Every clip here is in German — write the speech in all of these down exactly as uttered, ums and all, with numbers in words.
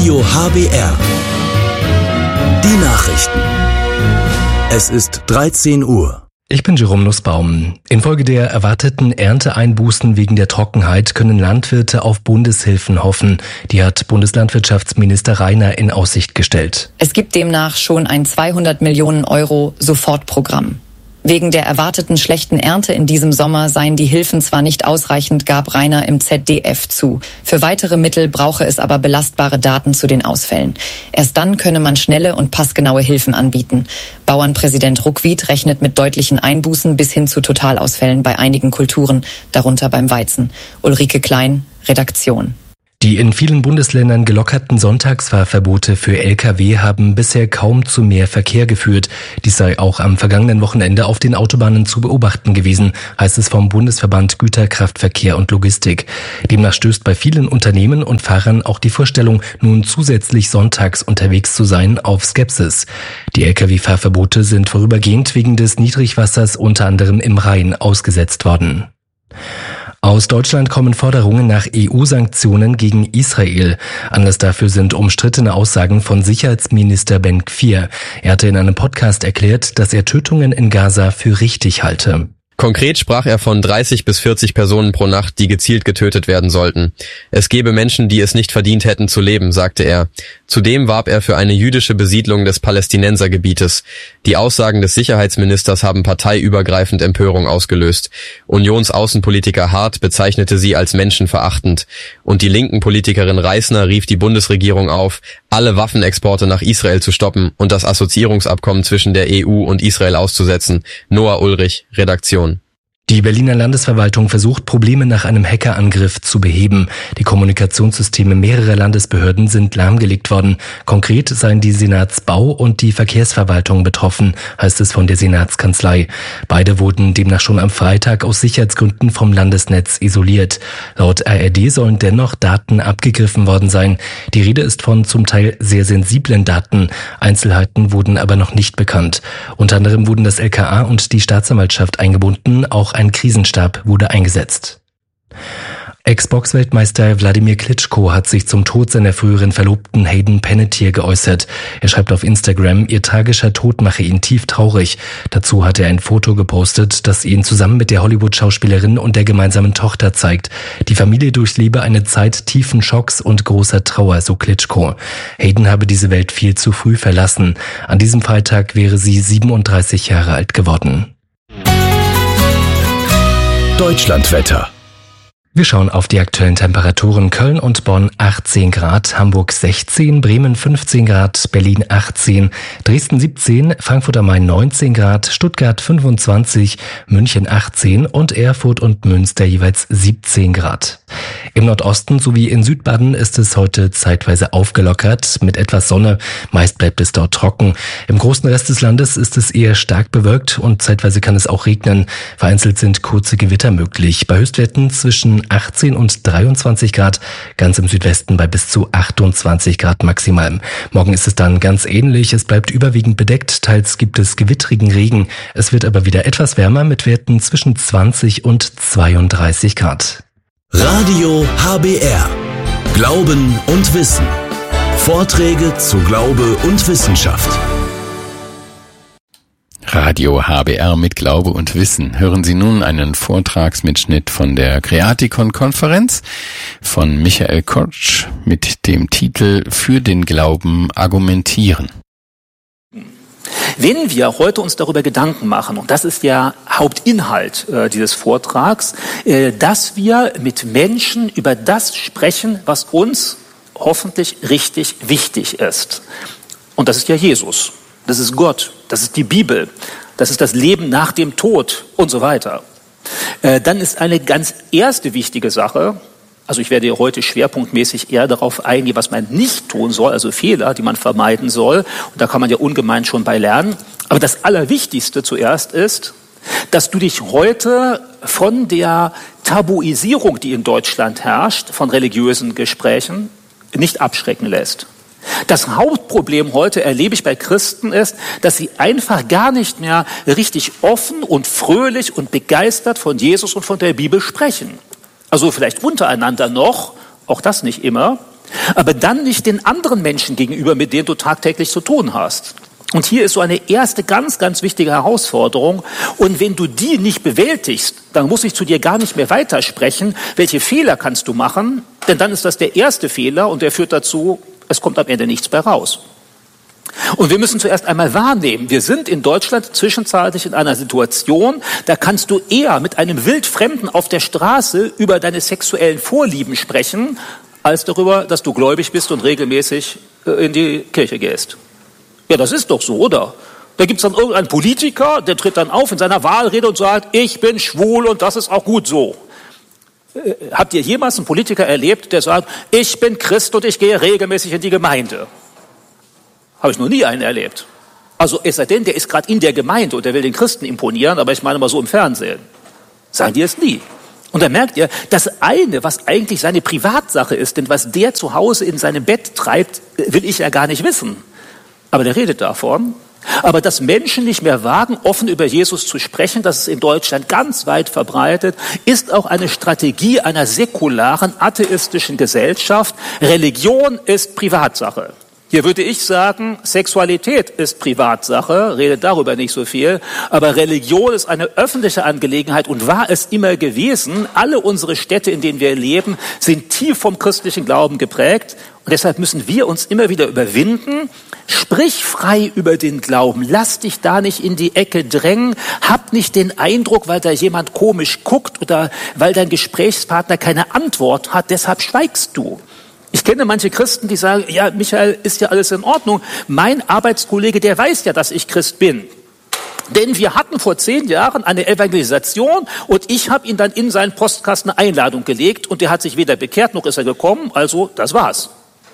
Radio H B R. Die Nachrichten. Es ist dreizehn Uhr. Ich bin Jerome Nussbaum. Infolge der erwarteten Ernteeinbußen wegen der Trockenheit können Landwirte auf Bundeshilfen hoffen. Die hat Bundeslandwirtschaftsminister Reiner in Aussicht gestellt. Es gibt demnach schon ein zweihundert Millionen Euro Sofortprogramm. Wegen der erwarteten schlechten Ernte in diesem Sommer seien die Hilfen zwar nicht ausreichend, gab Reiner im Z D F zu. Für weitere Mittel brauche es aber belastbare Daten zu den Ausfällen. Erst dann könne man schnelle und passgenaue Hilfen anbieten. Bauernpräsident Ruckwied rechnet mit deutlichen Einbußen bis hin zu Totalausfällen bei einigen Kulturen, darunter beim Weizen. Ulrike Klein, Redaktion. Die in vielen Bundesländern gelockerten Sonntagsfahrverbote für L K W haben bisher kaum zu mehr Verkehr geführt. Dies sei auch am vergangenen Wochenende auf den Autobahnen zu beobachten gewesen, heißt es vom Bundesverband Güterkraftverkehr und Logistik. Demnach stößt bei vielen Unternehmen und Fahrern auch die Vorstellung, nun zusätzlich sonntags unterwegs zu sein, auf Skepsis. Die L K W-Fahrverbote sind vorübergehend wegen des Niedrigwassers unter anderem im Rhein ausgesetzt worden. Aus Deutschland kommen Forderungen nach E U-Sanktionen gegen Israel. Anlass dafür sind umstrittene Aussagen von Sicherheitsminister Ben Gvir. Er hatte in einem Podcast erklärt, dass er Tötungen in Gaza für richtig halte. Konkret sprach er von dreißig bis vierzig Personen pro Nacht, die gezielt getötet werden sollten. Es gebe Menschen, die es nicht verdient hätten zu leben, sagte er. Zudem warb er für eine jüdische Besiedlung des Palästinensergebietes. Die Aussagen des Sicherheitsministers haben parteiübergreifend Empörung ausgelöst. Unionsaußenpolitiker Hart bezeichnete sie als menschenverachtend. Und die linken Politikerin Reisner rief die Bundesregierung auf, alle Waffenexporte nach Israel zu stoppen und das Assoziierungsabkommen zwischen der E U und Israel auszusetzen. Noah Ulrich, Redaktion. Die Berliner Landesverwaltung versucht, Probleme nach einem Hackerangriff zu beheben. Die Kommunikationssysteme mehrerer Landesbehörden sind lahmgelegt worden. Konkret seien die Senatsbau- und die Verkehrsverwaltung betroffen, heißt es von der Senatskanzlei. Beide wurden demnach schon am Freitag aus Sicherheitsgründen vom Landesnetz isoliert. Laut A R D sollen dennoch Daten abgegriffen worden sein. Die Rede ist von zum Teil sehr sensiblen Daten. Einzelheiten wurden aber noch nicht bekannt. Unter anderem wurden das L K A und die Staatsanwaltschaft eingebunden, auch ein Krisenstab wurde eingesetzt. Ex-Box-Weltmeister Wladimir Klitschko hat sich zum Tod seiner früheren Verlobten Hayden Panettiere geäußert. Er schreibt auf Instagram, ihr tragischer Tod mache ihn tief traurig. Dazu hat er ein Foto gepostet, das ihn zusammen mit der Hollywood-Schauspielerin und der gemeinsamen Tochter zeigt. Die Familie durchlebe eine Zeit tiefen Schocks und großer Trauer, so Klitschko. Hayden habe diese Welt viel zu früh verlassen. An diesem Freitag wäre sie siebenunddreißig Jahre alt geworden. Deutschlandwetter. Wir schauen auf die aktuellen Temperaturen. Köln und Bonn achtzehn Grad, Hamburg sechzehn, Bremen fünfzehn Grad, Berlin achtzehn, Dresden siebzehn, Frankfurt am Main neunzehn Grad, Stuttgart fünfundzwanzig, München achtzehn und Erfurt und Münster jeweils siebzehn Grad. Im Nordosten sowie in Südbaden ist es heute zeitweise aufgelockert mit etwas Sonne. Meist bleibt es dort trocken. Im großen Rest des Landes ist es eher stark bewölkt und zeitweise kann es auch regnen. Vereinzelt sind kurze Gewitter möglich. Bei Höchstwerten zwischen achtzehn und dreiundzwanzig Grad, ganz im Südwesten bei bis zu achtundzwanzig Grad maximal. Morgen ist es dann ganz ähnlich. Es bleibt überwiegend bedeckt. Teils gibt es gewittrigen Regen. Es wird aber wieder etwas wärmer mit Werten zwischen zwanzig und zweiunddreißig Grad. Radio H B R. Glauben und Wissen. Vorträge zu Glaube und Wissenschaft. Radio H B R mit Glaube und Wissen. Hören Sie nun einen Vortragsmitschnitt von der Creaticon-Konferenz von Michael Kortsch mit dem Titel Für den Glauben argumentieren. Wenn wir heute uns darüber Gedanken machen, und das ist ja Hauptinhalt äh, dieses Vortrags, äh, dass wir mit Menschen über das sprechen, was uns hoffentlich richtig wichtig ist. Und das ist ja Jesus, das ist Gott, das ist die Bibel, das ist das Leben nach dem Tod und so weiter. Äh, dann ist eine ganz erste wichtige Sache, also ich werde heute schwerpunktmäßig eher darauf eingehen, was man nicht tun soll, also Fehler, die man vermeiden soll. Und da kann man ja ungemein schon bei lernen. Aber das Allerwichtigste zuerst ist, dass du dich heute von der Tabuisierung, die in Deutschland herrscht, von religiösen Gesprächen, nicht abschrecken lässt. Das Hauptproblem heute, erlebe ich bei Christen, ist, dass sie einfach gar nicht mehr richtig offen und fröhlich und begeistert von Jesus und von der Bibel sprechen. Also vielleicht untereinander noch, auch das nicht immer, aber dann nicht den anderen Menschen gegenüber, mit denen du tagtäglich zu tun hast. Und hier ist so eine erste ganz, ganz wichtige Herausforderung. Und wenn du die nicht bewältigst, dann muss ich zu dir gar nicht mehr weitersprechen, welche Fehler kannst du machen, denn dann ist das der erste Fehler und der führt dazu, es kommt am Ende nichts bei raus. Und wir müssen zuerst einmal wahrnehmen, wir sind in Deutschland zwischenzeitlich in einer Situation, da kannst du eher mit einem Wildfremden auf der Straße über deine sexuellen Vorlieben sprechen, als darüber, dass du gläubig bist und regelmäßig in die Kirche gehst. Ja, das ist doch so, oder? Da gibt's dann irgendeinen Politiker, der tritt dann auf in seiner Wahlrede und sagt, ich bin schwul und das ist auch gut so. Äh, habt ihr jemals einen Politiker erlebt, der sagt, ich bin Christ und ich gehe regelmäßig in die Gemeinde? Habe ich noch nie einen erlebt. Also es sei denn, der ist gerade in der Gemeinde und der will den Christen imponieren, aber ich meine mal so im Fernsehen. Sagen die es nie. Und dann merkt ihr, das eine, was eigentlich seine Privatsache ist, denn was der zu Hause in seinem Bett treibt, will ich ja gar nicht wissen. Aber der redet davon. Aber dass Menschen nicht mehr wagen, offen über Jesus zu sprechen, das ist in Deutschland ganz weit verbreitet, ist auch eine Strategie einer säkularen, atheistischen Gesellschaft. Religion ist Privatsache. Hier würde ich sagen, Sexualität ist Privatsache, redet darüber nicht so viel, aber Religion ist eine öffentliche Angelegenheit und war es immer gewesen. Alle unsere Städte, in denen wir leben, sind tief vom christlichen Glauben geprägt und deshalb müssen wir uns immer wieder überwinden. Sprich frei über den Glauben, lass dich da nicht in die Ecke drängen, hab nicht den Eindruck, weil da jemand komisch guckt oder weil dein Gesprächspartner keine Antwort hat, deshalb schweigst du. Ich kenne manche Christen, die sagen, ja, Michael, ist ja alles in Ordnung. Mein Arbeitskollege, der weiß ja, dass ich Christ bin. Denn wir hatten vor zehn Jahren eine Evangelisation und ich habe ihn dann in seinen Postkasten eine Einladung gelegt und der hat sich weder bekehrt, noch ist er gekommen, also das war's.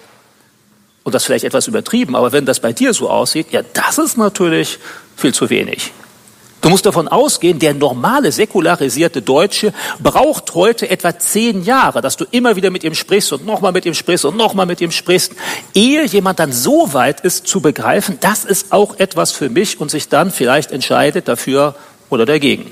Und das ist vielleicht etwas übertrieben, aber wenn das bei dir so aussieht, ja, das ist natürlich viel zu wenig. Du musst davon ausgehen, der normale, säkularisierte Deutsche braucht heute etwa zehn Jahre, dass du immer wieder mit ihm sprichst und nochmal mit ihm sprichst und nochmal mit ihm sprichst, ehe jemand dann so weit ist zu begreifen, das ist auch etwas für mich und sich dann vielleicht entscheidet dafür oder dagegen.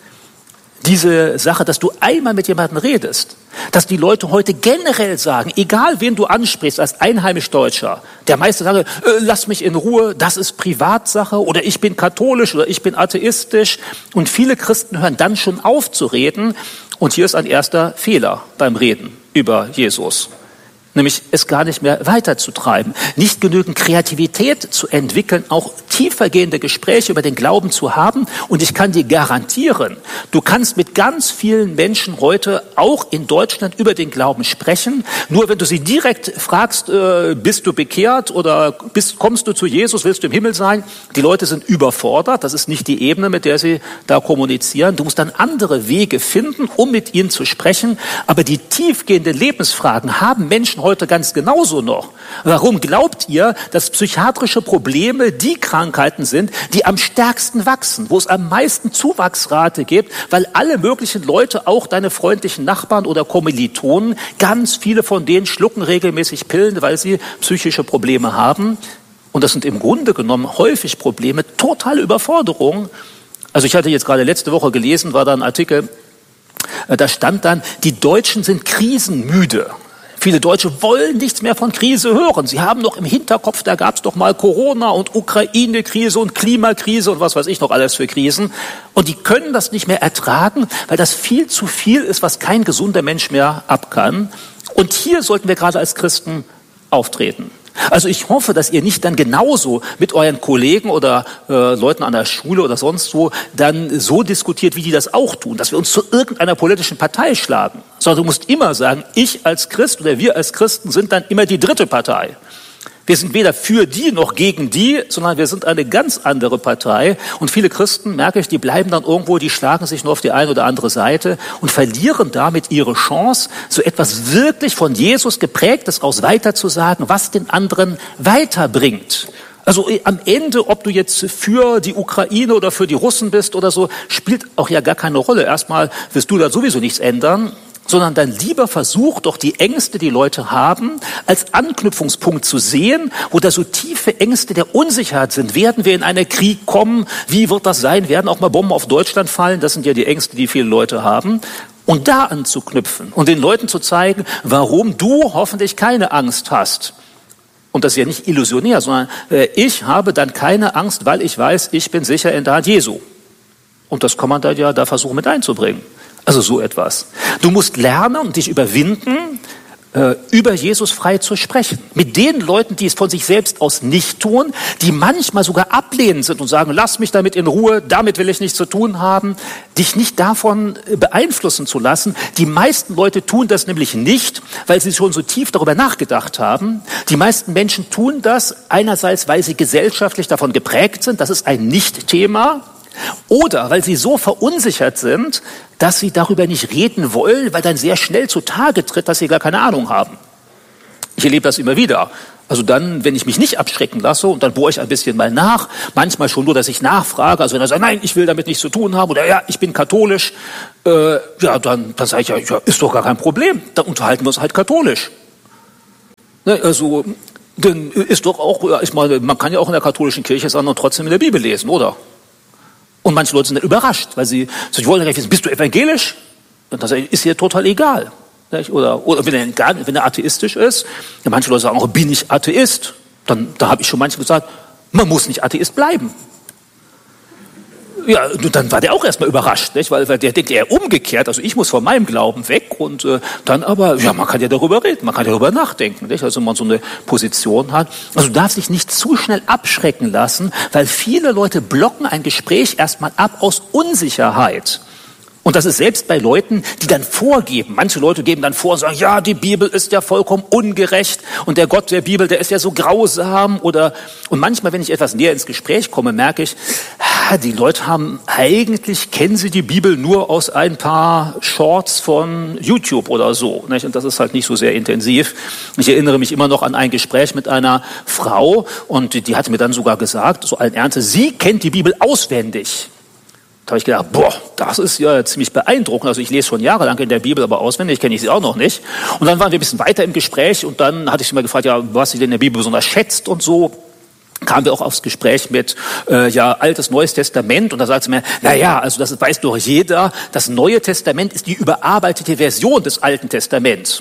Diese Sache, dass du einmal mit jemandem redest, dass die Leute heute generell sagen, egal wen du ansprichst als einheimisch Deutscher, der meiste sagt, äh, lass mich in Ruhe, das ist Privatsache oder ich bin katholisch oder ich bin atheistisch und viele Christen hören dann schon auf zu reden und hier ist ein erster Fehler beim Reden über Jesus. Nämlich es gar nicht mehr weiterzutreiben, nicht genügend Kreativität zu entwickeln, auch tiefergehende Gespräche über den Glauben zu haben. Und ich kann dir garantieren, du kannst mit ganz vielen Menschen heute auch in Deutschland über den Glauben sprechen. Nur wenn du sie direkt fragst, äh, bist du bekehrt oder bist, kommst du zu Jesus, willst du im Himmel sein? Die Leute sind überfordert, das ist nicht die Ebene, mit der sie da kommunizieren. Du musst dann andere Wege finden, um mit ihnen zu sprechen. Aber die tiefgehenden Lebensfragen haben Menschen heute ganz genauso noch. Warum glaubt ihr, dass psychiatrische Probleme die Krankheiten sind, die am stärksten wachsen, wo es am meisten Zuwachsrate gibt, weil alle möglichen Leute, auch deine freundlichen Nachbarn oder Kommilitonen, ganz viele von denen schlucken regelmäßig Pillen, weil sie psychische Probleme haben. Und das sind im Grunde genommen häufig Probleme, totale Überforderung. Also ich hatte jetzt gerade letzte Woche gelesen, war da ein Artikel, da stand dann, die Deutschen sind krisenmüde. Viele Deutsche wollen nichts mehr von Krise hören. Sie haben noch im Hinterkopf, da gab es doch mal Corona und Ukraine-Krise und Klimakrise und was weiß ich noch alles für Krisen. Und die können das nicht mehr ertragen, weil das viel zu viel ist, was kein gesunder Mensch mehr ab kann. Und hier sollten wir gerade als Christen auftreten. Also ich hoffe, dass ihr nicht dann genauso mit euren Kollegen oder äh, Leuten an der Schule oder sonst wo dann so diskutiert, wie die das auch tun, dass wir uns zu irgendeiner politischen Partei schlagen. Sondern du musst immer sagen, ich als Christ oder wir als Christen sind dann immer die dritte Partei. Wir sind weder für die noch gegen die, sondern wir sind eine ganz andere Partei. Und viele Christen, merke ich, die bleiben dann irgendwo, die schlagen sich nur auf die eine oder andere Seite und verlieren damit ihre Chance, so etwas wirklich von Jesus geprägtes aus weiterzusagen, was den anderen weiterbringt. Also am Ende, ob du jetzt für die Ukraine oder für die Russen bist oder so, spielt auch ja gar keine Rolle. Erstmal wirst du da sowieso nichts ändern, sondern dann lieber versuch doch die Ängste, die Leute haben, als Anknüpfungspunkt zu sehen, wo da so tiefe Ängste der Unsicherheit sind. Werden wir in einen Krieg kommen? Wie wird das sein? Werden auch mal Bomben auf Deutschland fallen? Das sind ja die Ängste, die viele Leute haben. Und da anzuknüpfen und den Leuten zu zeigen, warum du hoffentlich keine Angst hast. Und das ist ja nicht illusionär, sondern äh, ich habe dann keine Angst, weil ich weiß, ich bin sicher in der Hand Jesu. Und das kann man da ja da versuchen mit einzubringen. Also so etwas. Du musst lernen und dich überwinden, äh, über Jesus frei zu sprechen. Mit den Leuten, die es von sich selbst aus nicht tun, die manchmal sogar ablehnend sind und sagen, lass mich damit in Ruhe, damit will ich nichts zu tun haben, dich nicht davon beeinflussen zu lassen. Die meisten Leute tun das nämlich nicht, weil sie schon so tief darüber nachgedacht haben. Die meisten Menschen tun das einerseits, weil sie gesellschaftlich davon geprägt sind, das ist ein Nicht-Thema, oder weil sie so verunsichert sind, dass sie darüber nicht reden wollen, weil dann sehr schnell zutage tritt, dass sie gar keine Ahnung haben. Ich erlebe das immer wieder. Also dann, wenn ich mich nicht abschrecken lasse und dann bohre ich ein bisschen mal nach, manchmal schon nur, dass ich nachfrage, also wenn er sagt, nein, ich will damit nichts zu tun haben oder ja, ich bin katholisch, äh, ja, dann, dann sage ich ja, ja, ist doch gar kein Problem, dann unterhalten wir uns halt katholisch. Ne, also, dann ist doch auch, ja, ich meine, man kann ja auch in der katholischen Kirche sein und trotzdem in der Bibel lesen, oder? Und manche Leute sind dann überrascht, weil sie, so, ich wollte nicht wissen, bist du evangelisch? Und das ist ihr total egal. Oder, oder wenn, er, wenn er atheistisch ist, ja, manche Leute sagen auch, bin ich Atheist? Dann, da habe ich schon manchmal gesagt, man muss nicht Atheist bleiben. Ja, dann war der auch erstmal überrascht, nicht? Weil, weil der denkt eher umgekehrt, also ich muss von meinem Glauben weg und äh, dann aber, ja, man kann ja darüber reden, man kann ja darüber nachdenken, nicht? Also wenn man so eine Position hat. Also du darfst dich nicht zu schnell abschrecken lassen, weil viele Leute blocken ein Gespräch erstmal ab aus Unsicherheit. Und das ist selbst bei Leuten, die dann vorgeben. Manche Leute geben dann vor und sagen, ja, die Bibel ist ja vollkommen ungerecht und der Gott der Bibel, der ist ja so grausam. Oder und manchmal, wenn ich etwas näher ins Gespräch komme, merke ich, die Leute haben eigentlich, kennen sie die Bibel nur aus ein paar Shorts von YouTube oder so. Nicht? Und das ist halt nicht so sehr intensiv. Ich erinnere mich immer noch an ein Gespräch mit einer Frau und die, die hatte mir dann sogar gesagt, so allen Ernstes, sie kennt die Bibel auswendig. Da habe ich gedacht, boah, das ist ja ziemlich beeindruckend. Also ich lese schon jahrelang in der Bibel, aber auswendig kenne ich sie auch noch nicht. Und dann waren wir ein bisschen weiter im Gespräch und dann hatte ich sie mal gefragt, ja, was sie denn in der Bibel besonders schätzt und so. Kamen wir auch aufs Gespräch mit äh, ja Altes, Neues Testament und da sagt sie mir, na ja, also das weiß doch jeder, das Neue Testament ist die überarbeitete Version des Alten Testaments.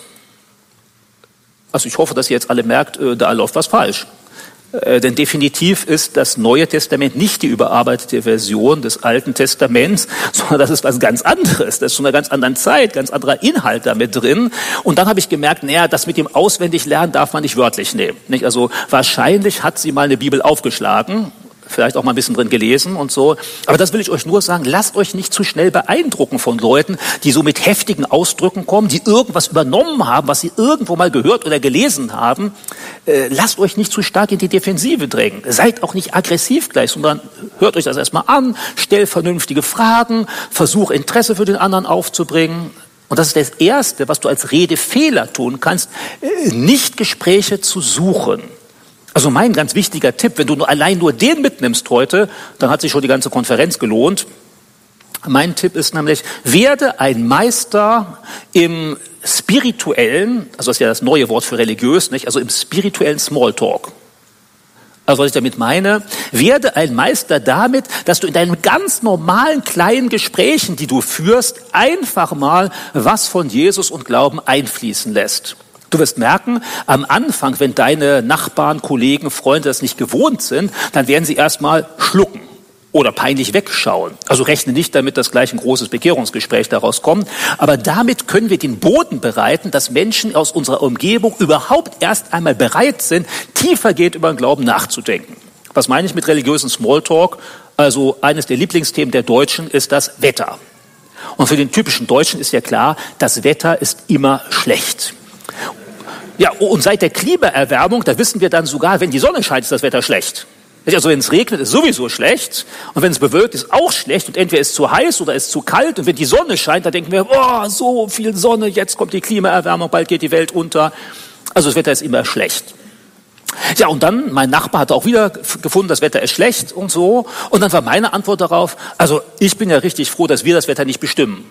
Also ich hoffe, dass ihr jetzt alle merkt, äh, da läuft was falsch. Äh, denn definitiv ist das Neue Testament nicht die überarbeitete Version des Alten Testaments, sondern das ist was ganz anderes. Das ist von einer ganz anderen Zeit, ganz anderer Inhalt damit drin. Und dann habe ich gemerkt, naja, das mit dem Auswendiglernen darf man nicht wörtlich nehmen. Nicht? Also wahrscheinlich hat sie mal eine Bibel aufgeschlagen, vielleicht auch mal ein bisschen drin gelesen und so. Aber das will ich euch nur sagen, lasst euch nicht zu schnell beeindrucken von Leuten, die so mit heftigen Ausdrücken kommen, die irgendwas übernommen haben, was sie irgendwo mal gehört oder gelesen haben. Äh, lasst euch nicht zu stark in die Defensive drängen. Seid auch nicht aggressiv gleich, sondern hört euch das erstmal an, stellt vernünftige Fragen, versucht Interesse für den anderen aufzubringen. Und das ist das Erste, was du als Redefehler tun kannst, äh, nicht Gespräche zu suchen. Also mein ganz wichtiger Tipp, wenn du nur allein nur den mitnimmst heute, dann hat sich schon die ganze Konferenz gelohnt. Mein Tipp ist nämlich, werde ein Meister im spirituellen, also das ist ja das neue Wort für religiös, nicht? Also im spirituellen Smalltalk. Also was ich damit meine, werde ein Meister damit, dass du in deinen ganz normalen kleinen Gesprächen, die du führst, einfach mal was von Jesus und Glauben einfließen lässt. Du wirst merken, am Anfang, wenn deine Nachbarn, Kollegen, Freunde das nicht gewohnt sind, dann werden sie erstmal schlucken oder peinlich wegschauen. Also rechne nicht damit, dass gleich ein großes Bekehrungsgespräch daraus kommt. Aber damit können wir den Boden bereiten, dass Menschen aus unserer Umgebung überhaupt erst einmal bereit sind, tiefergehend über den Glauben nachzudenken. Was meine ich mit religiösen Smalltalk? Also eines der Lieblingsthemen der Deutschen ist das Wetter. Und für den typischen Deutschen ist ja klar, das Wetter ist immer schlecht. Ja, und seit der Klimaerwärmung, da wissen wir dann sogar, wenn die Sonne scheint, ist das Wetter schlecht. Also wenn es regnet, ist sowieso schlecht. Und wenn es bewölkt, ist auch schlecht. Und entweder ist es zu heiß oder ist es zu kalt. Und wenn die Sonne scheint, dann denken wir, oh, so viel Sonne, jetzt kommt die Klimaerwärmung, bald geht die Welt unter. Also das Wetter ist immer schlecht. Ja, und dann, mein Nachbar hat auch wieder gefunden, das Wetter ist schlecht und so. Und dann war meine Antwort darauf, also ich bin ja richtig froh, dass wir das Wetter nicht bestimmen.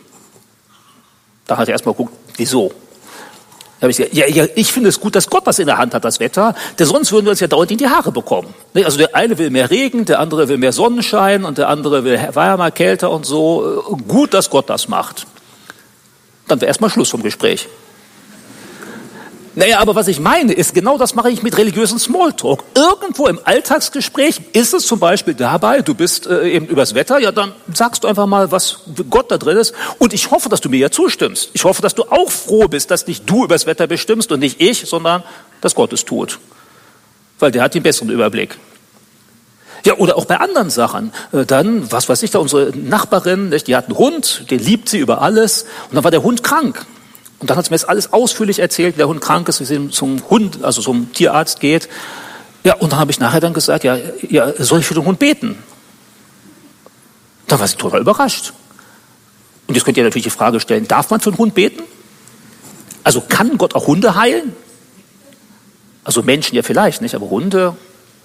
Da hat er erstmal geguckt, wieso? Da habe ich gesagt, ja, ja, ich finde es gut, dass Gott was in der Hand hat, das Wetter, denn sonst würden wir uns ja dauernd in die Haare bekommen. Also der eine will mehr Regen, der andere will mehr Sonnenschein und der andere will wärmer, kälter und so. Gut, dass Gott das macht. Dann wäre erstmal Schluss vom Gespräch. Naja, aber was ich meine ist, genau das mache ich mit religiösen Smalltalk. Irgendwo im Alltagsgespräch ist es zum Beispiel dabei, du bist äh, eben übers Wetter, ja, dann sagst du einfach mal, was Gott da drin ist. Und ich hoffe, dass du mir ja zustimmst. Ich hoffe, dass du auch froh bist, dass nicht du übers Wetter bestimmst und nicht ich, sondern dass Gott es tut. Weil der hat den besseren Überblick. Ja, oder auch bei anderen Sachen. Äh, dann, was weiß ich, da unsere Nachbarin, nicht, die hat einen Hund, den liebt sie über alles. Und dann war der Hund krank. Und dann hat sie mir das alles ausführlich erzählt, wie der Hund krank ist, wie sie zum Hund, also zum Tierarzt geht. Ja, und dann habe ich nachher dann gesagt, ja, ja, soll ich für den Hund beten? Da war sie total überrascht. Und jetzt könnt ihr natürlich die Frage stellen, darf man für einen Hund beten? Also kann Gott auch Hunde heilen? Also Menschen ja vielleicht nicht, aber Hunde,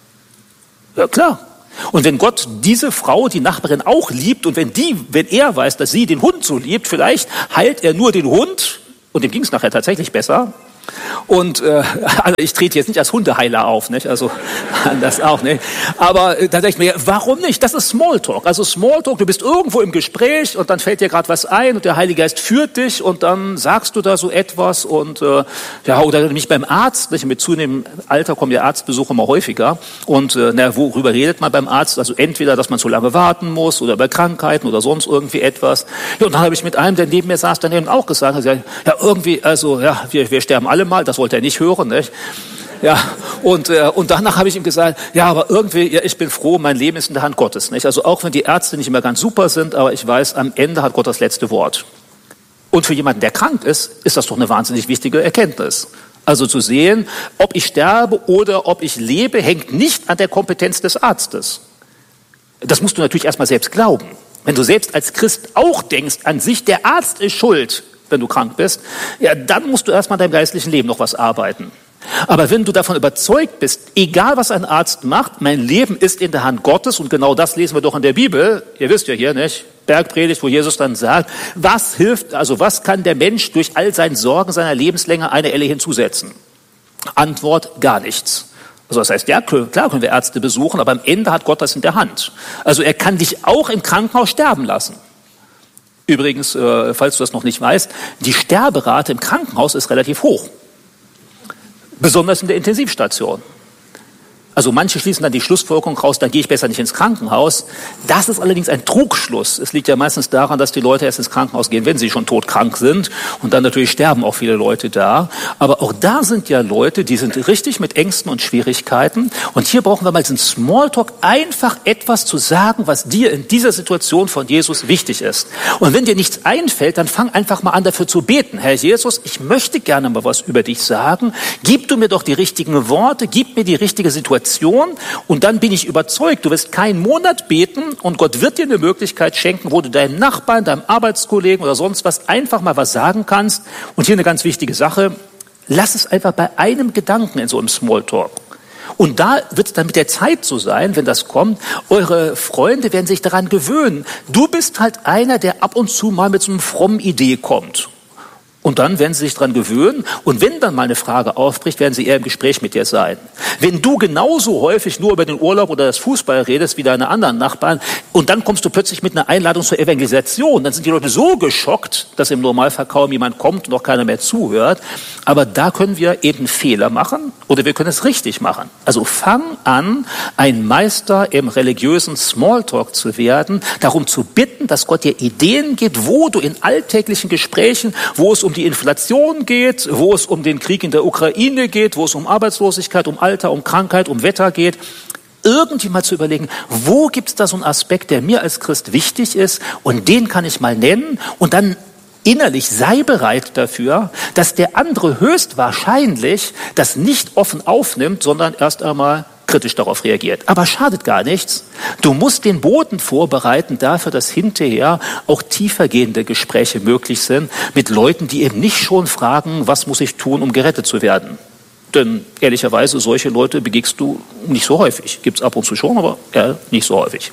ja klar. Und wenn Gott diese Frau, die Nachbarin, auch liebt und wenn die, wenn er weiß, dass sie den Hund so liebt, vielleicht heilt er nur den Hund. Und dem ging es nachher tatsächlich besser. Und äh, also ich trete jetzt nicht als Hundeheiler auf, nicht? Also das auch nicht. Aber äh, da denke ich mir, warum nicht? Das ist Smalltalk. Also Smalltalk, du bist irgendwo im Gespräch und dann fällt dir gerade was ein und der Heilige Geist führt dich und dann sagst du da so etwas und äh, ja, oder nämlich beim Arzt, nicht? Mit zunehmendem Alter kommen ja Arztbesuche immer häufiger und äh, na, worüber redet man beim Arzt? Also entweder, dass man zu lange warten muss oder bei Krankheiten oder sonst irgendwie etwas. Ja, und dann habe ich mit einem, der neben mir saß, dann eben auch gesagt, ja, irgendwie, also ja, wir, wir sterben alle mal, das wollte er nicht hören, nicht? Ja, und, äh, und danach habe ich ihm gesagt, ja, aber irgendwie, ja, ich bin froh, mein Leben ist in der Hand Gottes, nicht? Also auch wenn die Ärzte nicht immer ganz super sind, aber ich weiß, am Ende hat Gott das letzte Wort. Und für jemanden, der krank ist, ist das doch eine wahnsinnig wichtige Erkenntnis. Also zu sehen, ob ich sterbe oder ob ich lebe, hängt nicht an der Kompetenz des Arztes. Das musst du natürlich erstmal selbst glauben. Wenn du selbst als Christ auch denkst, an sich der Arzt ist schuld, wenn du krank bist, ja, dann musst du erstmal in deinem geistlichen Leben noch was arbeiten. Aber wenn du davon überzeugt bist, egal was ein Arzt macht, mein Leben ist in der Hand Gottes und genau das lesen wir doch in der Bibel. Ihr wisst ja hier, nicht? Bergpredigt, wo Jesus dann sagt, was hilft, also was kann der Mensch durch all seinen Sorgen seiner Lebenslänge eine Elle hinzusetzen? Antwort, gar nichts. Also das heißt, ja, klar können wir Ärzte besuchen, aber am Ende hat Gott das in der Hand. Also er kann dich auch im Krankenhaus sterben lassen. Übrigens, äh, falls du das noch nicht weißt, die Sterberate im Krankenhaus ist relativ hoch. Besonders in der Intensivstation. Also manche schließen dann die Schlussfolgerung raus, dann gehe ich besser nicht ins Krankenhaus. Das ist allerdings ein Trugschluss. Es liegt ja meistens daran, dass die Leute erst ins Krankenhaus gehen, wenn sie schon todkrank sind. Und dann natürlich sterben auch viele Leute da. Aber auch da sind ja Leute, die sind richtig mit Ängsten und Schwierigkeiten. Und hier brauchen wir mal diesen Smalltalk, einfach etwas zu sagen, was dir in dieser Situation von Jesus wichtig ist. Und wenn dir nichts einfällt, dann fang einfach mal an, dafür zu beten. Herr Jesus, ich möchte gerne mal was über dich sagen. Gib du mir doch die richtigen Worte, gib mir die richtige Situation. Und dann bin ich überzeugt, du wirst keinen Monat beten und Gott wird dir eine Möglichkeit schenken, wo du deinem Nachbarn, deinem Arbeitskollegen oder sonst was einfach mal was sagen kannst. Und hier eine ganz wichtige Sache, lass es einfach bei einem Gedanken in so einem Smalltalk. Und da wird es dann mit der Zeit so sein, wenn das kommt, eure Freunde werden sich daran gewöhnen. Du bist halt einer, der ab und zu mal mit so einer frommen Idee kommt. Und dann werden sie sich dran gewöhnen. Und wenn dann mal eine Frage aufbricht, werden sie eher im Gespräch mit dir sein. Wenn du genauso häufig nur über den Urlaub oder das Fußball redest wie deine anderen Nachbarn und dann kommst du plötzlich mit einer Einladung zur Evangelisation, dann sind die Leute so geschockt, dass im Normalfall kaum jemand kommt und auch keiner mehr zuhört. Aber da können wir eben Fehler machen oder wir können es richtig machen. Also fang an, ein Meister im religiösen Smalltalk zu werden, darum zu bitten, dass Gott dir Ideen gibt, wo du in alltäglichen Gesprächen, wo es um die Inflation geht, wo es um den Krieg in der Ukraine geht, wo es um Arbeitslosigkeit, um Alter, um Krankheit, um Wetter geht, irgendwie mal zu überlegen, wo gibt es da so einen Aspekt, der mir als Christ wichtig ist und den kann ich mal nennen und dann innerlich sei bereit dafür, dass der andere höchstwahrscheinlich das nicht offen aufnimmt, sondern erst einmal kritisch darauf reagiert. Aber schadet gar nichts. Du musst den Boden vorbereiten dafür, dass hinterher auch tiefergehende Gespräche möglich sind mit Leuten, die eben nicht schon fragen, was muss ich tun, um gerettet zu werden. Denn ehrlicherweise, solche Leute begegnest du nicht so häufig. Gibt's ab und zu schon, aber ja, nicht so häufig.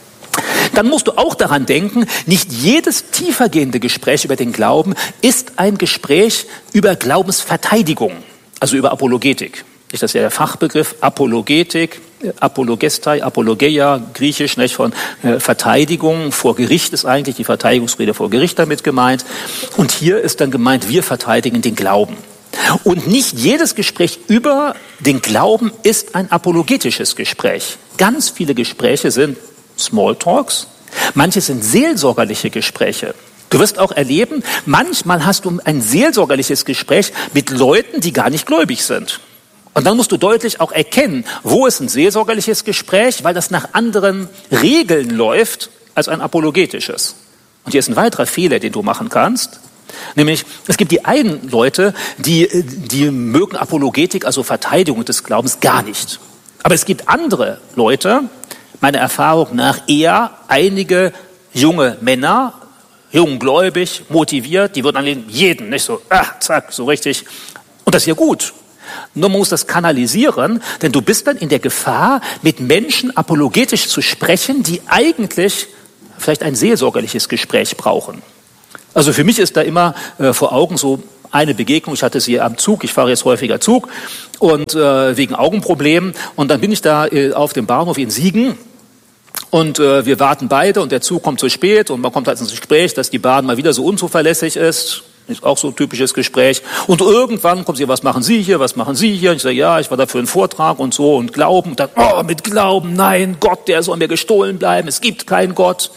Dann musst du auch daran denken, nicht jedes tiefergehende Gespräch über den Glauben ist ein Gespräch über Glaubensverteidigung, also über Apologetik. Das ist ja der Fachbegriff Apologetik. Apologestai, Apologeia, griechisch, nicht, von äh, Verteidigung. Vor Gericht ist eigentlich die Verteidigungsrede vor Gericht damit gemeint. Und hier ist dann gemeint, wir verteidigen den Glauben. Und nicht jedes Gespräch über den Glauben ist ein apologetisches Gespräch. Ganz viele Gespräche sind Smalltalks, manche sind seelsorgerliche Gespräche. Du wirst auch erleben, manchmal hast du ein seelsorgerliches Gespräch mit Leuten, die gar nicht gläubig sind. Und dann musst du deutlich auch erkennen, wo ist ein seelsorgerliches Gespräch, weil das nach anderen Regeln läuft als ein apologetisches. Und hier ist ein weiterer Fehler, den du machen kannst. Nämlich, es gibt die einen Leute, die, die mögen Apologetik, also Verteidigung des Glaubens, gar nicht. Aber es gibt andere Leute, meiner Erfahrung nach eher einige junge Männer, junggläubig, motiviert, die würden an jeden nicht so, ah, zack, so richtig. Und das ist ja gut. Nur man muss das kanalisieren, denn du bist dann in der Gefahr, mit Menschen apologetisch zu sprechen, die eigentlich vielleicht ein seelsorgerliches Gespräch brauchen. Also für mich ist da immer äh, vor Augen so eine Begegnung, ich hatte sie am Zug, ich fahre jetzt häufiger Zug und äh, wegen Augenproblemen und dann bin ich da äh, auf dem Bahnhof in Siegen und äh, wir warten beide und der Zug kommt zu spät und man kommt halt ins Gespräch, dass die Bahn mal wieder so unzuverlässig ist. Ist auch so ein typisches Gespräch. Und irgendwann kommt sie, was machen Sie hier, was machen Sie hier? Und ich sage, ja, ich war da für einen Vortrag und so und Glauben. Und dann, oh, mit Glauben, nein, Gott, der soll mir gestohlen bleiben, es gibt keinen Gott.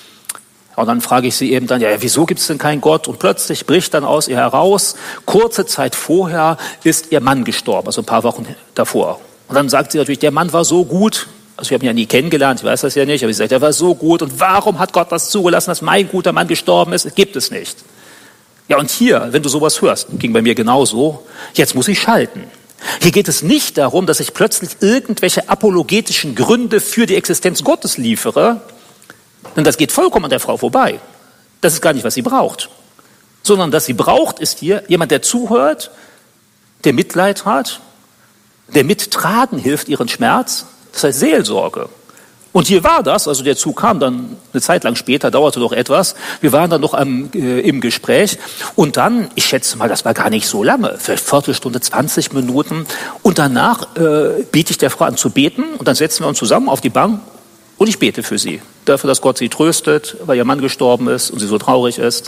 Und dann frage ich sie eben dann, ja, wieso gibt es denn keinen Gott? Und plötzlich bricht dann aus ihr heraus, kurze Zeit vorher ist ihr Mann gestorben, also ein paar Wochen davor. Und dann sagt sie natürlich, der Mann war so gut, also wir haben ihn ja nie kennengelernt, ich weiß das ja nicht, aber sie sagt, er war so gut und warum hat Gott das zugelassen, dass mein guter Mann gestorben ist? Gibt es nicht. Ja, und hier, wenn du sowas hörst, ging bei mir genauso, jetzt muss ich schalten. Hier geht es nicht darum, dass ich plötzlich irgendwelche apologetischen Gründe für die Existenz Gottes liefere, denn das geht vollkommen an der Frau vorbei. Das ist gar nicht, was sie braucht. Sondern was sie braucht, ist hier jemand, der zuhört, der Mitleid hat, der mittragen hilft, ihren Schmerz. Das heißt Seelsorge. Und hier war das, also der Zug kam dann eine Zeit lang später, dauerte doch etwas. Wir waren dann noch am, äh, im Gespräch. Und dann, ich schätze mal, das war gar nicht so lange, vielleicht Viertelstunde, zwanzig Minuten. Und danach äh, biete ich der Frau an zu beten. Und dann setzen wir uns zusammen auf die Bank und ich bete für sie. Dafür, dass Gott sie tröstet, weil ihr Mann gestorben ist und sie so traurig ist.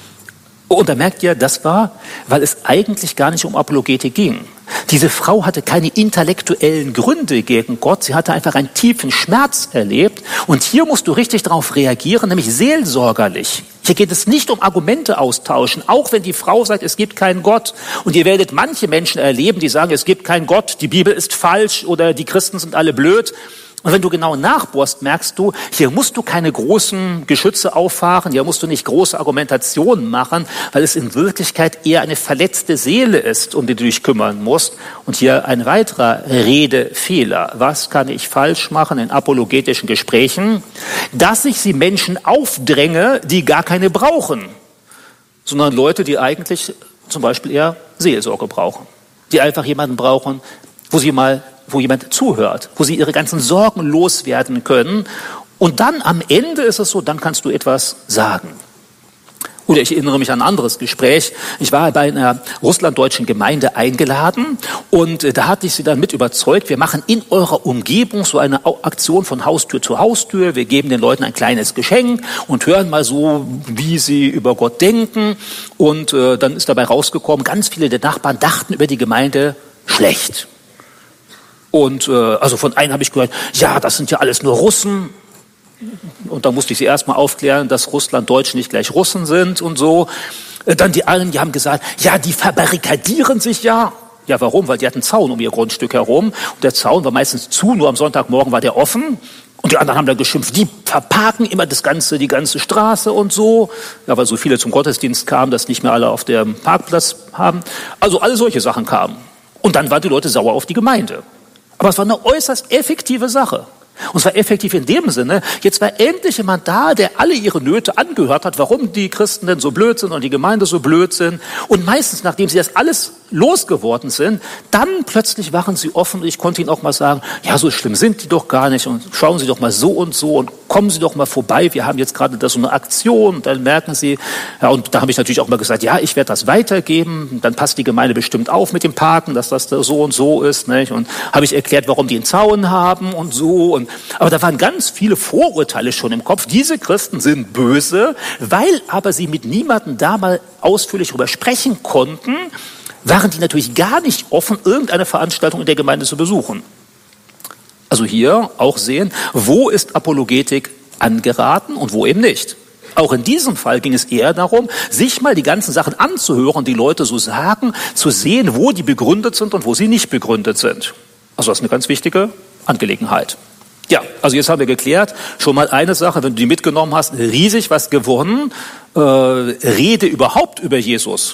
Und da merkt ihr, das war, weil es eigentlich gar nicht um Apologetik ging. Diese Frau hatte keine intellektuellen Gründe gegen Gott, sie hatte einfach einen tiefen Schmerz erlebt. Und hier musst du richtig darauf reagieren, nämlich seelsorgerlich. Hier geht es nicht um Argumente austauschen, auch wenn die Frau sagt, es gibt keinen Gott. Und ihr werdet manche Menschen erleben, die sagen, es gibt keinen Gott, die Bibel ist falsch oder die Christen sind alle blöd. Und wenn du genau nachbohrst, merkst du, hier musst du keine großen Geschütze auffahren, hier musst du nicht große Argumentationen machen, weil es in Wirklichkeit eher eine verletzte Seele ist, um die du dich kümmern musst. Und hier ein weiterer Redefehler. Was kann ich falsch machen in apologetischen Gesprächen? Dass ich sie Menschen aufdränge, die gar keine brauchen, sondern Leute, die eigentlich zum Beispiel eher Seelsorge brauchen, die einfach jemanden brauchen, wo sie mal wo jemand zuhört, wo sie ihre ganzen Sorgen loswerden können. Und dann am Ende ist es so, dann kannst du etwas sagen. Oder ich erinnere mich an ein anderes Gespräch. Ich war bei einer russlanddeutschen Gemeinde eingeladen und da hatte ich sie dann mit überzeugt, wir machen in eurer Umgebung so eine Aktion von Haustür zu Haustür. Wir geben den Leuten ein kleines Geschenk und hören mal so, wie sie über Gott denken. Und äh, dann ist dabei rausgekommen, ganz viele der Nachbarn dachten über die Gemeinde schlecht. Und äh, also von einem habe ich gehört, ja, das sind ja alles nur Russen. Und da musste ich sie erstmal aufklären, dass Russlanddeutsche nicht gleich Russen sind und so. Äh, dann die anderen, die haben gesagt, ja, die verbarrikadieren sich ja. Ja, warum? Weil die hatten einen Zaun um ihr Grundstück herum. Und der Zaun war meistens zu, nur am Sonntagmorgen war der offen. Und die anderen haben dann geschimpft, die verparken immer das ganze, die ganze Straße und so. Ja, weil so viele zum Gottesdienst kamen, dass nicht mehr alle auf dem Parkplatz haben. Also alle solche Sachen kamen. Und dann waren die Leute sauer auf die Gemeinde. Aber es war eine äußerst effektive Sache. Und es war effektiv in dem Sinne, jetzt war endlich jemand da, der alle ihre Nöte angehört hat, warum die Christen denn so blöd sind und die Gemeinde so blöd sind. Und meistens, nachdem sie das alles losgeworden sind, dann plötzlich waren sie offen und ich konnte ihnen auch mal sagen, ja, so schlimm sind die doch gar nicht und schauen Sie doch mal so und so und kommen Sie doch mal vorbei, wir haben jetzt gerade da so eine Aktion und dann merken Sie, ja, und da habe ich natürlich auch mal gesagt, ja, ich werde das weitergeben, dann passt die Gemeinde bestimmt auf mit dem Parken, dass das da so und so ist, nicht? Und habe ich erklärt, warum die einen Zaun haben und so und, aber da waren ganz viele Vorurteile schon im Kopf, diese Christen sind böse, weil aber sie mit niemandem da mal ausführlich darüber sprechen konnten, waren die natürlich gar nicht offen, irgendeine Veranstaltung in der Gemeinde zu besuchen. Also hier auch sehen, wo ist Apologetik angeraten und wo eben nicht. Auch in diesem Fall ging es eher darum, sich mal die ganzen Sachen anzuhören, die Leute so sagen, zu sehen, wo die begründet sind und wo sie nicht begründet sind. Also das ist eine ganz wichtige Angelegenheit. Ja, also jetzt haben wir geklärt, schon mal eine Sache, wenn du die mitgenommen hast, riesig was gewonnen, äh, rede überhaupt über Jesus.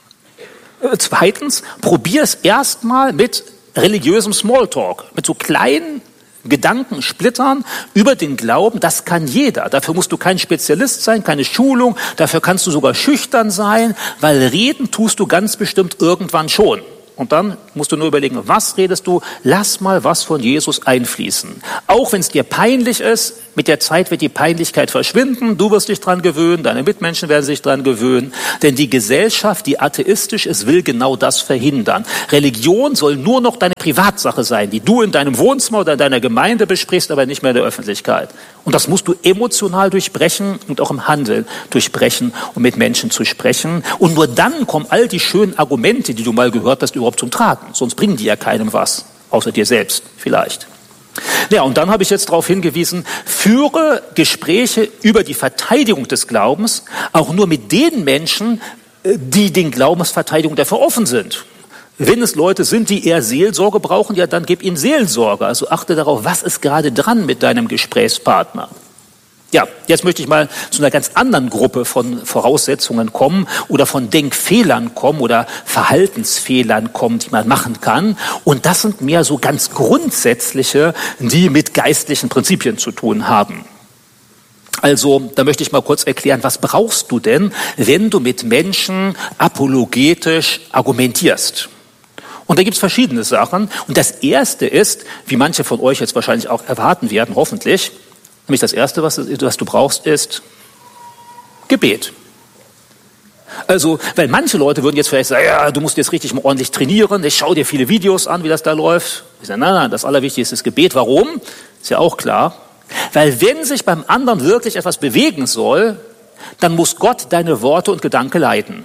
Zweitens, probier es erstmal mit religiösem Smalltalk, mit so kleinen Gedankensplittern über den Glauben. Das kann jeder. Dafür musst du kein Spezialist sein, keine Schulung. Dafür kannst du sogar schüchtern sein, weil reden tust du ganz bestimmt irgendwann schon. Und dann musst du nur überlegen, was redest du? Lass mal was von Jesus einfließen. Auch wenn es dir peinlich ist, mit der Zeit wird die Peinlichkeit verschwinden. Du wirst dich dran gewöhnen, deine Mitmenschen werden sich dran gewöhnen. Denn die Gesellschaft, die atheistisch ist, will genau das verhindern. Religion soll nur noch deine Privatsache sein, die du in deinem Wohnzimmer oder in deiner Gemeinde besprichst, aber nicht mehr in der Öffentlichkeit. Und das musst du emotional durchbrechen und auch im Handeln durchbrechen, um mit Menschen zu sprechen. Und nur dann kommen all die schönen Argumente, die du mal gehört hast, überhaupt zum Tragen. Sonst bringen die ja keinem was, außer dir selbst vielleicht. Ja, und dann habe ich jetzt darauf hingewiesen, führe Gespräche über die Verteidigung des Glaubens auch nur mit den Menschen, die den Glaubensverteidigung dafür offen sind. Wenn es Leute sind, die eher Seelsorge brauchen, ja, dann gib ihnen Seelsorge. Also achte darauf, was ist gerade dran mit deinem Gesprächspartner. Ja, jetzt möchte ich mal zu einer ganz anderen Gruppe von Voraussetzungen kommen oder von Denkfehlern kommen oder Verhaltensfehlern kommen, die man machen kann. Und das sind mehr so ganz grundsätzliche, die mit geistlichen Prinzipien zu tun haben. Also, da möchte ich mal kurz erklären, was brauchst du denn, wenn du mit Menschen apologetisch argumentierst? Und da gibt's verschiedene Sachen. Und das erste ist, wie manche von euch jetzt wahrscheinlich auch erwarten werden, hoffentlich, nämlich das erste, was, was du brauchst, ist Gebet. Also, weil manche Leute würden jetzt vielleicht sagen, ja, du musst jetzt richtig mal ordentlich trainieren, ich schau dir viele Videos an, wie das da läuft. Ich sage, nein, nein, das Allerwichtigste ist Gebet. Warum? Ist ja auch klar. Weil wenn sich beim anderen wirklich etwas bewegen soll, dann muss Gott deine Worte und Gedanken leiten.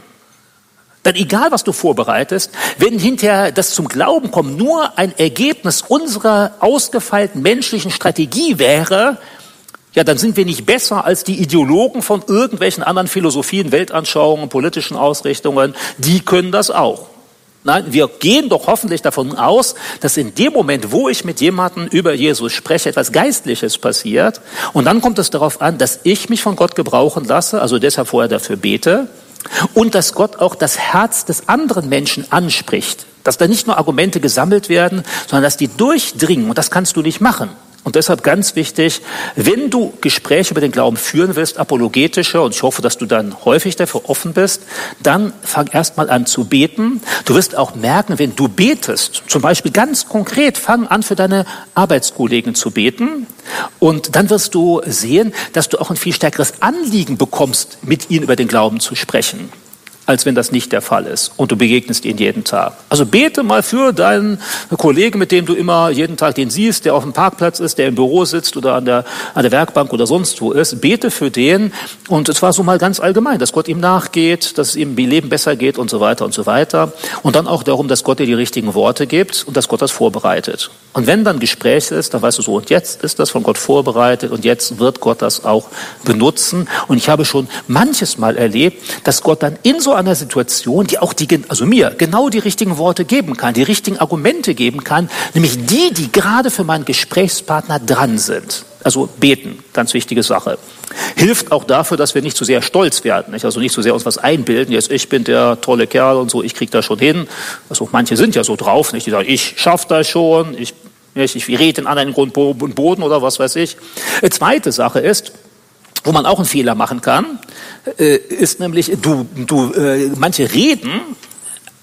Dann egal, was du vorbereitest, wenn hinterher das zum Glauben kommt nur ein Ergebnis unserer ausgefeilten menschlichen Strategie wäre, ja, dann sind wir nicht besser als die Ideologen von irgendwelchen anderen Philosophien, Weltanschauungen, politischen Ausrichtungen. Die können das auch. Nein, wir gehen doch hoffentlich davon aus, dass in dem Moment, wo ich mit jemandem über Jesus spreche, etwas Geistliches passiert. Und dann kommt es darauf an, dass ich mich von Gott gebrauchen lasse, also deshalb vorher dafür bete. Und dass Gott auch das Herz des anderen Menschen anspricht. Dass da nicht nur Argumente gesammelt werden, sondern dass die durchdringen. Und das kannst du nicht machen. Und deshalb ganz wichtig, wenn du Gespräche über den Glauben führen willst, apologetische, und ich hoffe, dass du dann häufig dafür offen bist, dann fang erst mal an zu beten. Du wirst auch merken, wenn du betest, zum Beispiel ganz konkret, fang an für deine Arbeitskollegen zu beten. Und dann wirst du sehen, dass du auch ein viel stärkeres Anliegen bekommst, mit ihnen über den Glauben zu sprechen, als wenn das nicht der Fall ist und du begegnest ihnen jeden Tag. Also bete mal für deinen Kollegen, mit dem du immer jeden Tag den siehst, der auf dem Parkplatz ist, der im Büro sitzt oder an der, an der Werkbank oder sonst wo ist. Bete für den und zwar so mal ganz allgemein, dass Gott ihm nachgeht, dass es ihm im Leben besser geht und so weiter und so weiter. Und dann auch darum, dass Gott dir die richtigen Worte gibt und dass Gott das vorbereitet. Und wenn dann Gespräch ist, dann weißt du so, und jetzt ist das von Gott vorbereitet und jetzt wird Gott das auch benutzen. Und ich habe schon manches Mal erlebt, dass Gott dann in so einer Situation, die auch die, also mir, genau die richtigen Worte geben kann, die richtigen Argumente geben kann, nämlich die, die gerade für meinen Gesprächspartner dran sind. Also beten, ganz wichtige Sache. Hilft auch dafür, dass wir nicht zu sehr stolz werden, nicht? Also nicht zu sehr uns was einbilden, jetzt ich bin der tolle Kerl und so, ich krieg das schon hin. Also manche sind ja so drauf, nicht? Die sagen, ich schaff das schon, ich, ich, ich rede den anderen in Grund und Boden oder was weiß ich. Eine zweite Sache ist, wo man auch einen Fehler machen kann, ist nämlich, du, du, manche reden,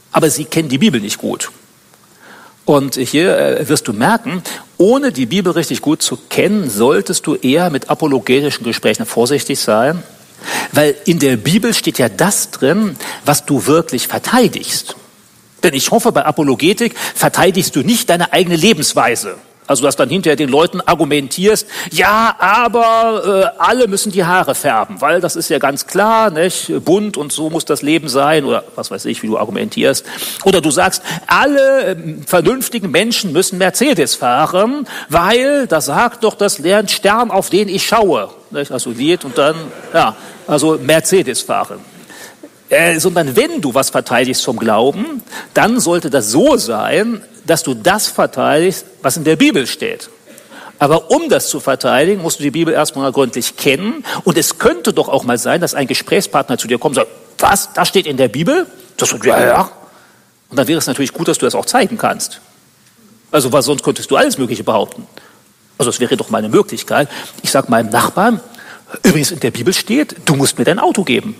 aber sie kennen die Bibel nicht gut. Und hier äh, wirst du merken, ohne die Bibel richtig gut zu kennen, solltest du eher mit apologetischen Gesprächen vorsichtig sein, weil in der Bibel steht ja das drin, was du wirklich verteidigst. Denn ich hoffe, bei Apologetik verteidigst du nicht deine eigene Lebensweise. Also, dass dann hinterher den Leuten argumentierst, ja, aber äh, alle müssen die Haare färben, weil das ist ja ganz klar, nicht? Bunt und so muss das Leben sein, oder was weiß ich, wie du argumentierst. Oder du sagst, alle äh, vernünftigen Menschen müssen Mercedes fahren, weil, da sagt doch das Stern, auf den ich schaue. Nicht? Also Lied und dann, ja, also Mercedes fahren. Äh, sondern wenn du was verteidigst vom Glauben, dann sollte das so sein, dass du das verteidigst, was in der Bibel steht. Aber um das zu verteidigen, musst du die Bibel erstmal gründlich kennen. Und es könnte doch auch mal sein, dass ein Gesprächspartner zu dir kommt und sagt, was, das steht in der Bibel? Das sagt, ja, ja. Und dann wäre es natürlich gut, dass du das auch zeigen kannst. Also, weil sonst könntest du alles Mögliche behaupten. Also, es wäre doch mal eine Möglichkeit. Ich sage meinem Nachbarn, übrigens in der Bibel steht, du musst mir dein Auto geben.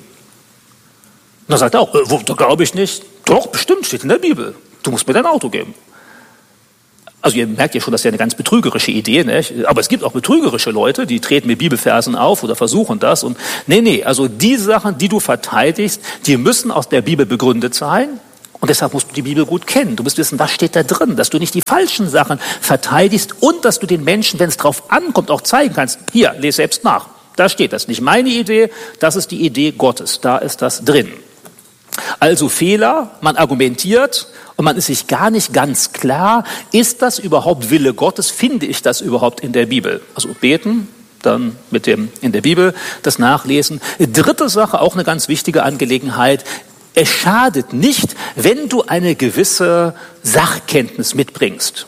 Und dann sagt er auch, äh, da glaube ich nicht. Doch, bestimmt, steht in der Bibel. Du musst mir dein Auto geben. Also ihr merkt ja schon, das ist ja eine ganz betrügerische Idee, nicht? Aber es gibt auch betrügerische Leute, die treten mit Bibelversen auf oder versuchen das. Und nee, nee, also die Sachen, die du verteidigst, die müssen aus der Bibel begründet sein. Und deshalb musst du die Bibel gut kennen. Du musst wissen, was steht da drin, dass du nicht die falschen Sachen verteidigst und dass du den Menschen, wenn es drauf ankommt, auch zeigen kannst. Hier, lese selbst nach. Da steht das. Nicht meine Idee, das ist die Idee Gottes. Da ist das drin. Also Fehler, man argumentiert und man ist sich gar nicht ganz klar, ist das überhaupt Wille Gottes, finde ich das überhaupt in der Bibel? Also beten, dann mit dem in der Bibel das nachlesen. Dritte Sache, auch eine ganz wichtige Angelegenheit, es schadet nicht, wenn du eine gewisse Sachkenntnis mitbringst.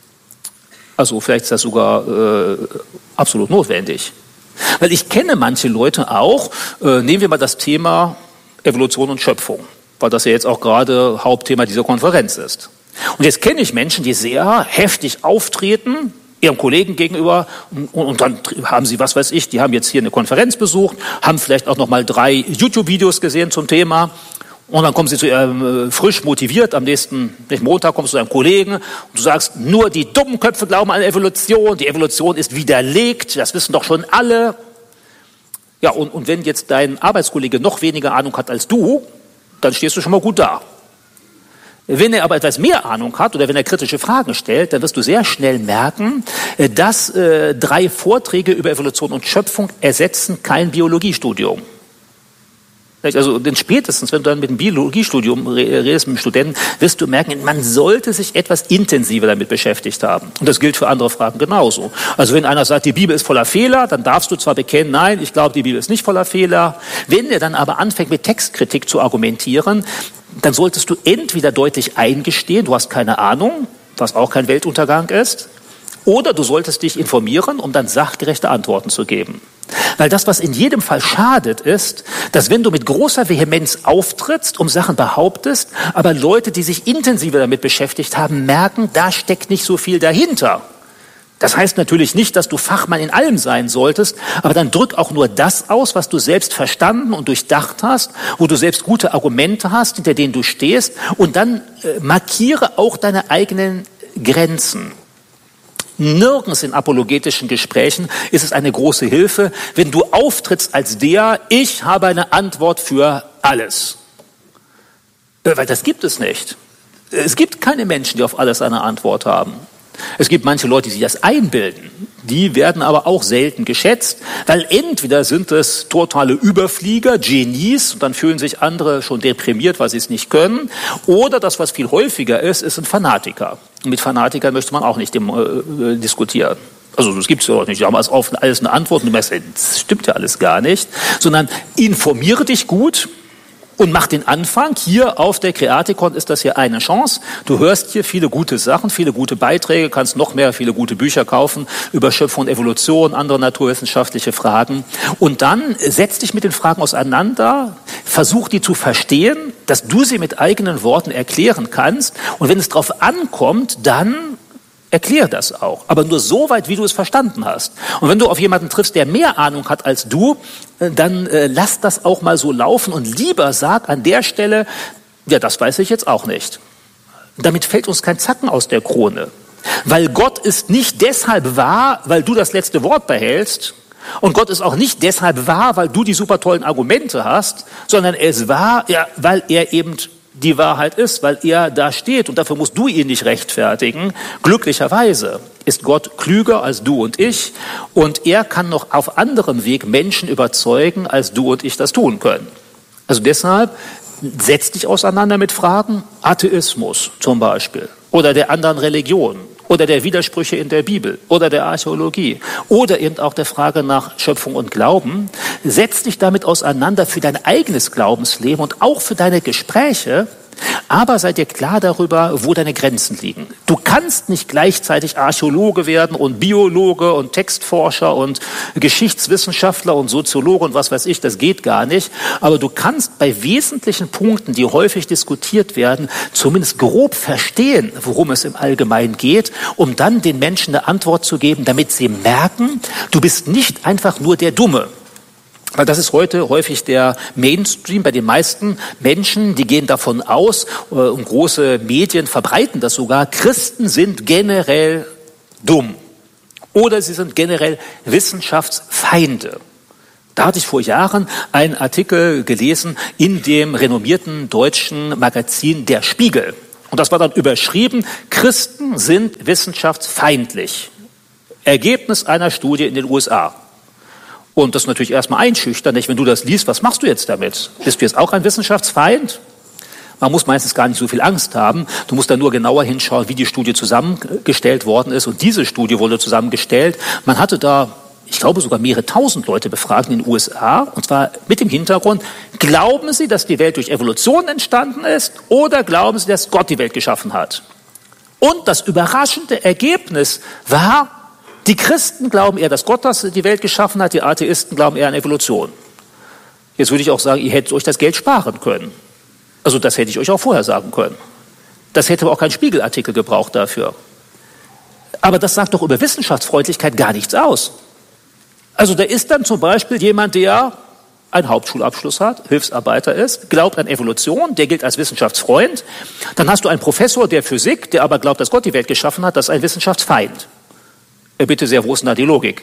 Also vielleicht ist das sogar äh, absolut notwendig. Weil ich kenne manche Leute auch, äh, nehmen wir mal das Thema Evolution und Schöpfung, weil das ja jetzt auch gerade Hauptthema dieser Konferenz ist. Und jetzt kenne ich Menschen, die sehr heftig auftreten, ihrem Kollegen gegenüber, und, und dann haben sie, was weiß ich, die haben jetzt hier eine Konferenz besucht, haben vielleicht auch noch mal drei YouTube-Videos gesehen zum Thema, und dann kommen sie zu ihrem, äh, frisch motiviert, am nächsten nicht Montag kommst du zu einem Kollegen und du sagst, nur die dummen Köpfe glauben an Evolution, die Evolution ist widerlegt, das wissen doch schon alle. Ja, und, und wenn jetzt dein Arbeitskollege noch weniger Ahnung hat als du, dann stehst du schon mal gut da. Wenn er aber etwas mehr Ahnung hat oder wenn er kritische Fragen stellt, dann wirst du sehr schnell merken, dass äh, drei Vorträge über Evolution und Schöpfung ersetzen kein Biologiestudium. Also denn spätestens, wenn du dann mit dem Biologiestudium redest, mit dem Studenten, wirst du merken, man sollte sich etwas intensiver damit beschäftigt haben. Und das gilt für andere Fragen genauso. Also wenn einer sagt, die Bibel ist voller Fehler, dann darfst du zwar bekennen, nein, ich glaube, die Bibel ist nicht voller Fehler. Wenn er dann aber anfängt, mit Textkritik zu argumentieren, dann solltest du entweder deutlich eingestehen, du hast keine Ahnung, was auch kein Weltuntergang ist, oder du solltest dich informieren, um dann sachgerechte Antworten zu geben. Weil das, was in jedem Fall schadet, ist, dass wenn du mit großer Vehemenz auftrittst, um Sachen behauptest, aber Leute, die sich intensiver damit beschäftigt haben, merken, da steckt nicht so viel dahinter. Das heißt natürlich nicht, dass du Fachmann in allem sein solltest, aber dann drück auch nur das aus, was du selbst verstanden und durchdacht hast, wo du selbst gute Argumente hast, hinter denen du stehst, und dann äh, markiere auch deine eigenen Grenzen. Nirgends in apologetischen Gesprächen ist es eine große Hilfe, wenn du auftrittst als der, ich habe eine Antwort für alles. Weil das gibt es nicht. Es gibt keine Menschen, die auf alles eine Antwort haben. Es gibt manche Leute, die sich das einbilden. Die werden aber auch selten geschätzt, weil entweder sind es totale Überflieger, Genies, und dann fühlen sich andere schon deprimiert, weil sie es nicht können, oder das, was viel häufiger ist, ist ein Fanatiker. Und mit Fanatikern möchte man auch nicht dem, äh, diskutieren. Also das gibt es ja auch nicht. Die haben alles auf alles eine Antwort und du merkst, das stimmt ja alles gar nicht. Sondern informiere dich gut und mach den Anfang. Hier auf der Kreatikon ist das hier eine Chance. Du hörst hier viele gute Sachen, viele gute Beiträge, kannst noch mehr, viele gute Bücher kaufen über Schöpfung und Evolution, andere naturwissenschaftliche Fragen. Und dann setz dich mit den Fragen auseinander, versuch die zu verstehen, dass du sie mit eigenen Worten erklären kannst. Und wenn es drauf ankommt, dann erklär das auch, aber nur so weit, wie du es verstanden hast. Und wenn du auf jemanden triffst, der mehr Ahnung hat als du, dann äh, lass das auch mal so laufen und lieber sag an der Stelle, Ja, das weiß ich jetzt auch nicht. Damit fällt uns kein Zacken aus der Krone. Weil Gott ist nicht deshalb wahr, weil du das letzte Wort behältst. Und Gott ist auch nicht deshalb wahr, weil du die super tollen Argumente hast, sondern er ist wahr, ja, weil er eben die Wahrheit ist, weil er da steht. Und dafür musst du ihn nicht rechtfertigen. Glücklicherweise ist Gott klüger als du und ich. Und er kann noch auf anderem Weg Menschen überzeugen, als du und ich das tun können. Also deshalb setz dich auseinander mit Fragen, Atheismus zum Beispiel, oder der anderen Religionen, oder der Widersprüche in der Bibel, oder der Archäologie, oder eben auch der Frage nach Schöpfung und Glauben. Setz dich damit auseinander für dein eigenes Glaubensleben und auch für deine Gespräche, aber sei dir klar darüber, wo deine Grenzen liegen. Du kannst nicht gleichzeitig Archäologe werden und Biologe und Textforscher und Geschichtswissenschaftler und Soziologe und was weiß ich, das geht gar nicht. Aber du kannst bei wesentlichen Punkten, die häufig diskutiert werden, zumindest grob verstehen, worum es im Allgemeinen geht, um dann den Menschen eine Antwort zu geben, damit sie merken, du bist nicht einfach nur der Dumme. Weil das ist heute häufig der Mainstream bei den meisten Menschen, die gehen davon aus, und große Medien verbreiten das sogar, Christen sind generell dumm oder sie sind generell Wissenschaftsfeinde. Da hatte ich vor Jahren einen Artikel gelesen in dem renommierten deutschen Magazin Der Spiegel. Und das war dann überschrieben, Christen sind wissenschaftsfeindlich. Ergebnis einer Studie in den U S A. Und das ist natürlich erstmal einschüchternd, wenn du das liest, was machst du jetzt damit? Bist du jetzt auch ein Wissenschaftsfeind? Man muss meistens gar nicht so viel Angst haben. Du musst dann nur genauer hinschauen, wie die Studie zusammengestellt worden ist. Und diese Studie wurde zusammengestellt. Man hatte da, ich glaube, sogar mehrere tausend Leute befragt in den U S A. Und zwar mit dem Hintergrund, glauben Sie, dass die Welt durch Evolution entstanden ist? Oder glauben Sie, dass Gott die Welt geschaffen hat? Und das überraschende Ergebnis war, die Christen glauben eher, dass Gott das die Welt geschaffen hat, die Atheisten glauben eher an Evolution. Jetzt würde ich auch sagen, ihr hättet euch das Geld sparen können. Also das hätte ich euch auch vorher sagen können. Das hätte aber auch kein Spiegelartikel gebraucht dafür. Aber das sagt doch über Wissenschaftsfreundlichkeit gar nichts aus. Also da ist dann zum Beispiel jemand, der einen Hauptschulabschluss hat, Hilfsarbeiter ist, glaubt an Evolution, der gilt als Wissenschaftsfreund. Dann hast du einen Professor der Physik, der aber glaubt, dass Gott die Welt geschaffen hat, das ist ein Wissenschaftsfeind. Bitte sehr, wo ist denn da die Logik?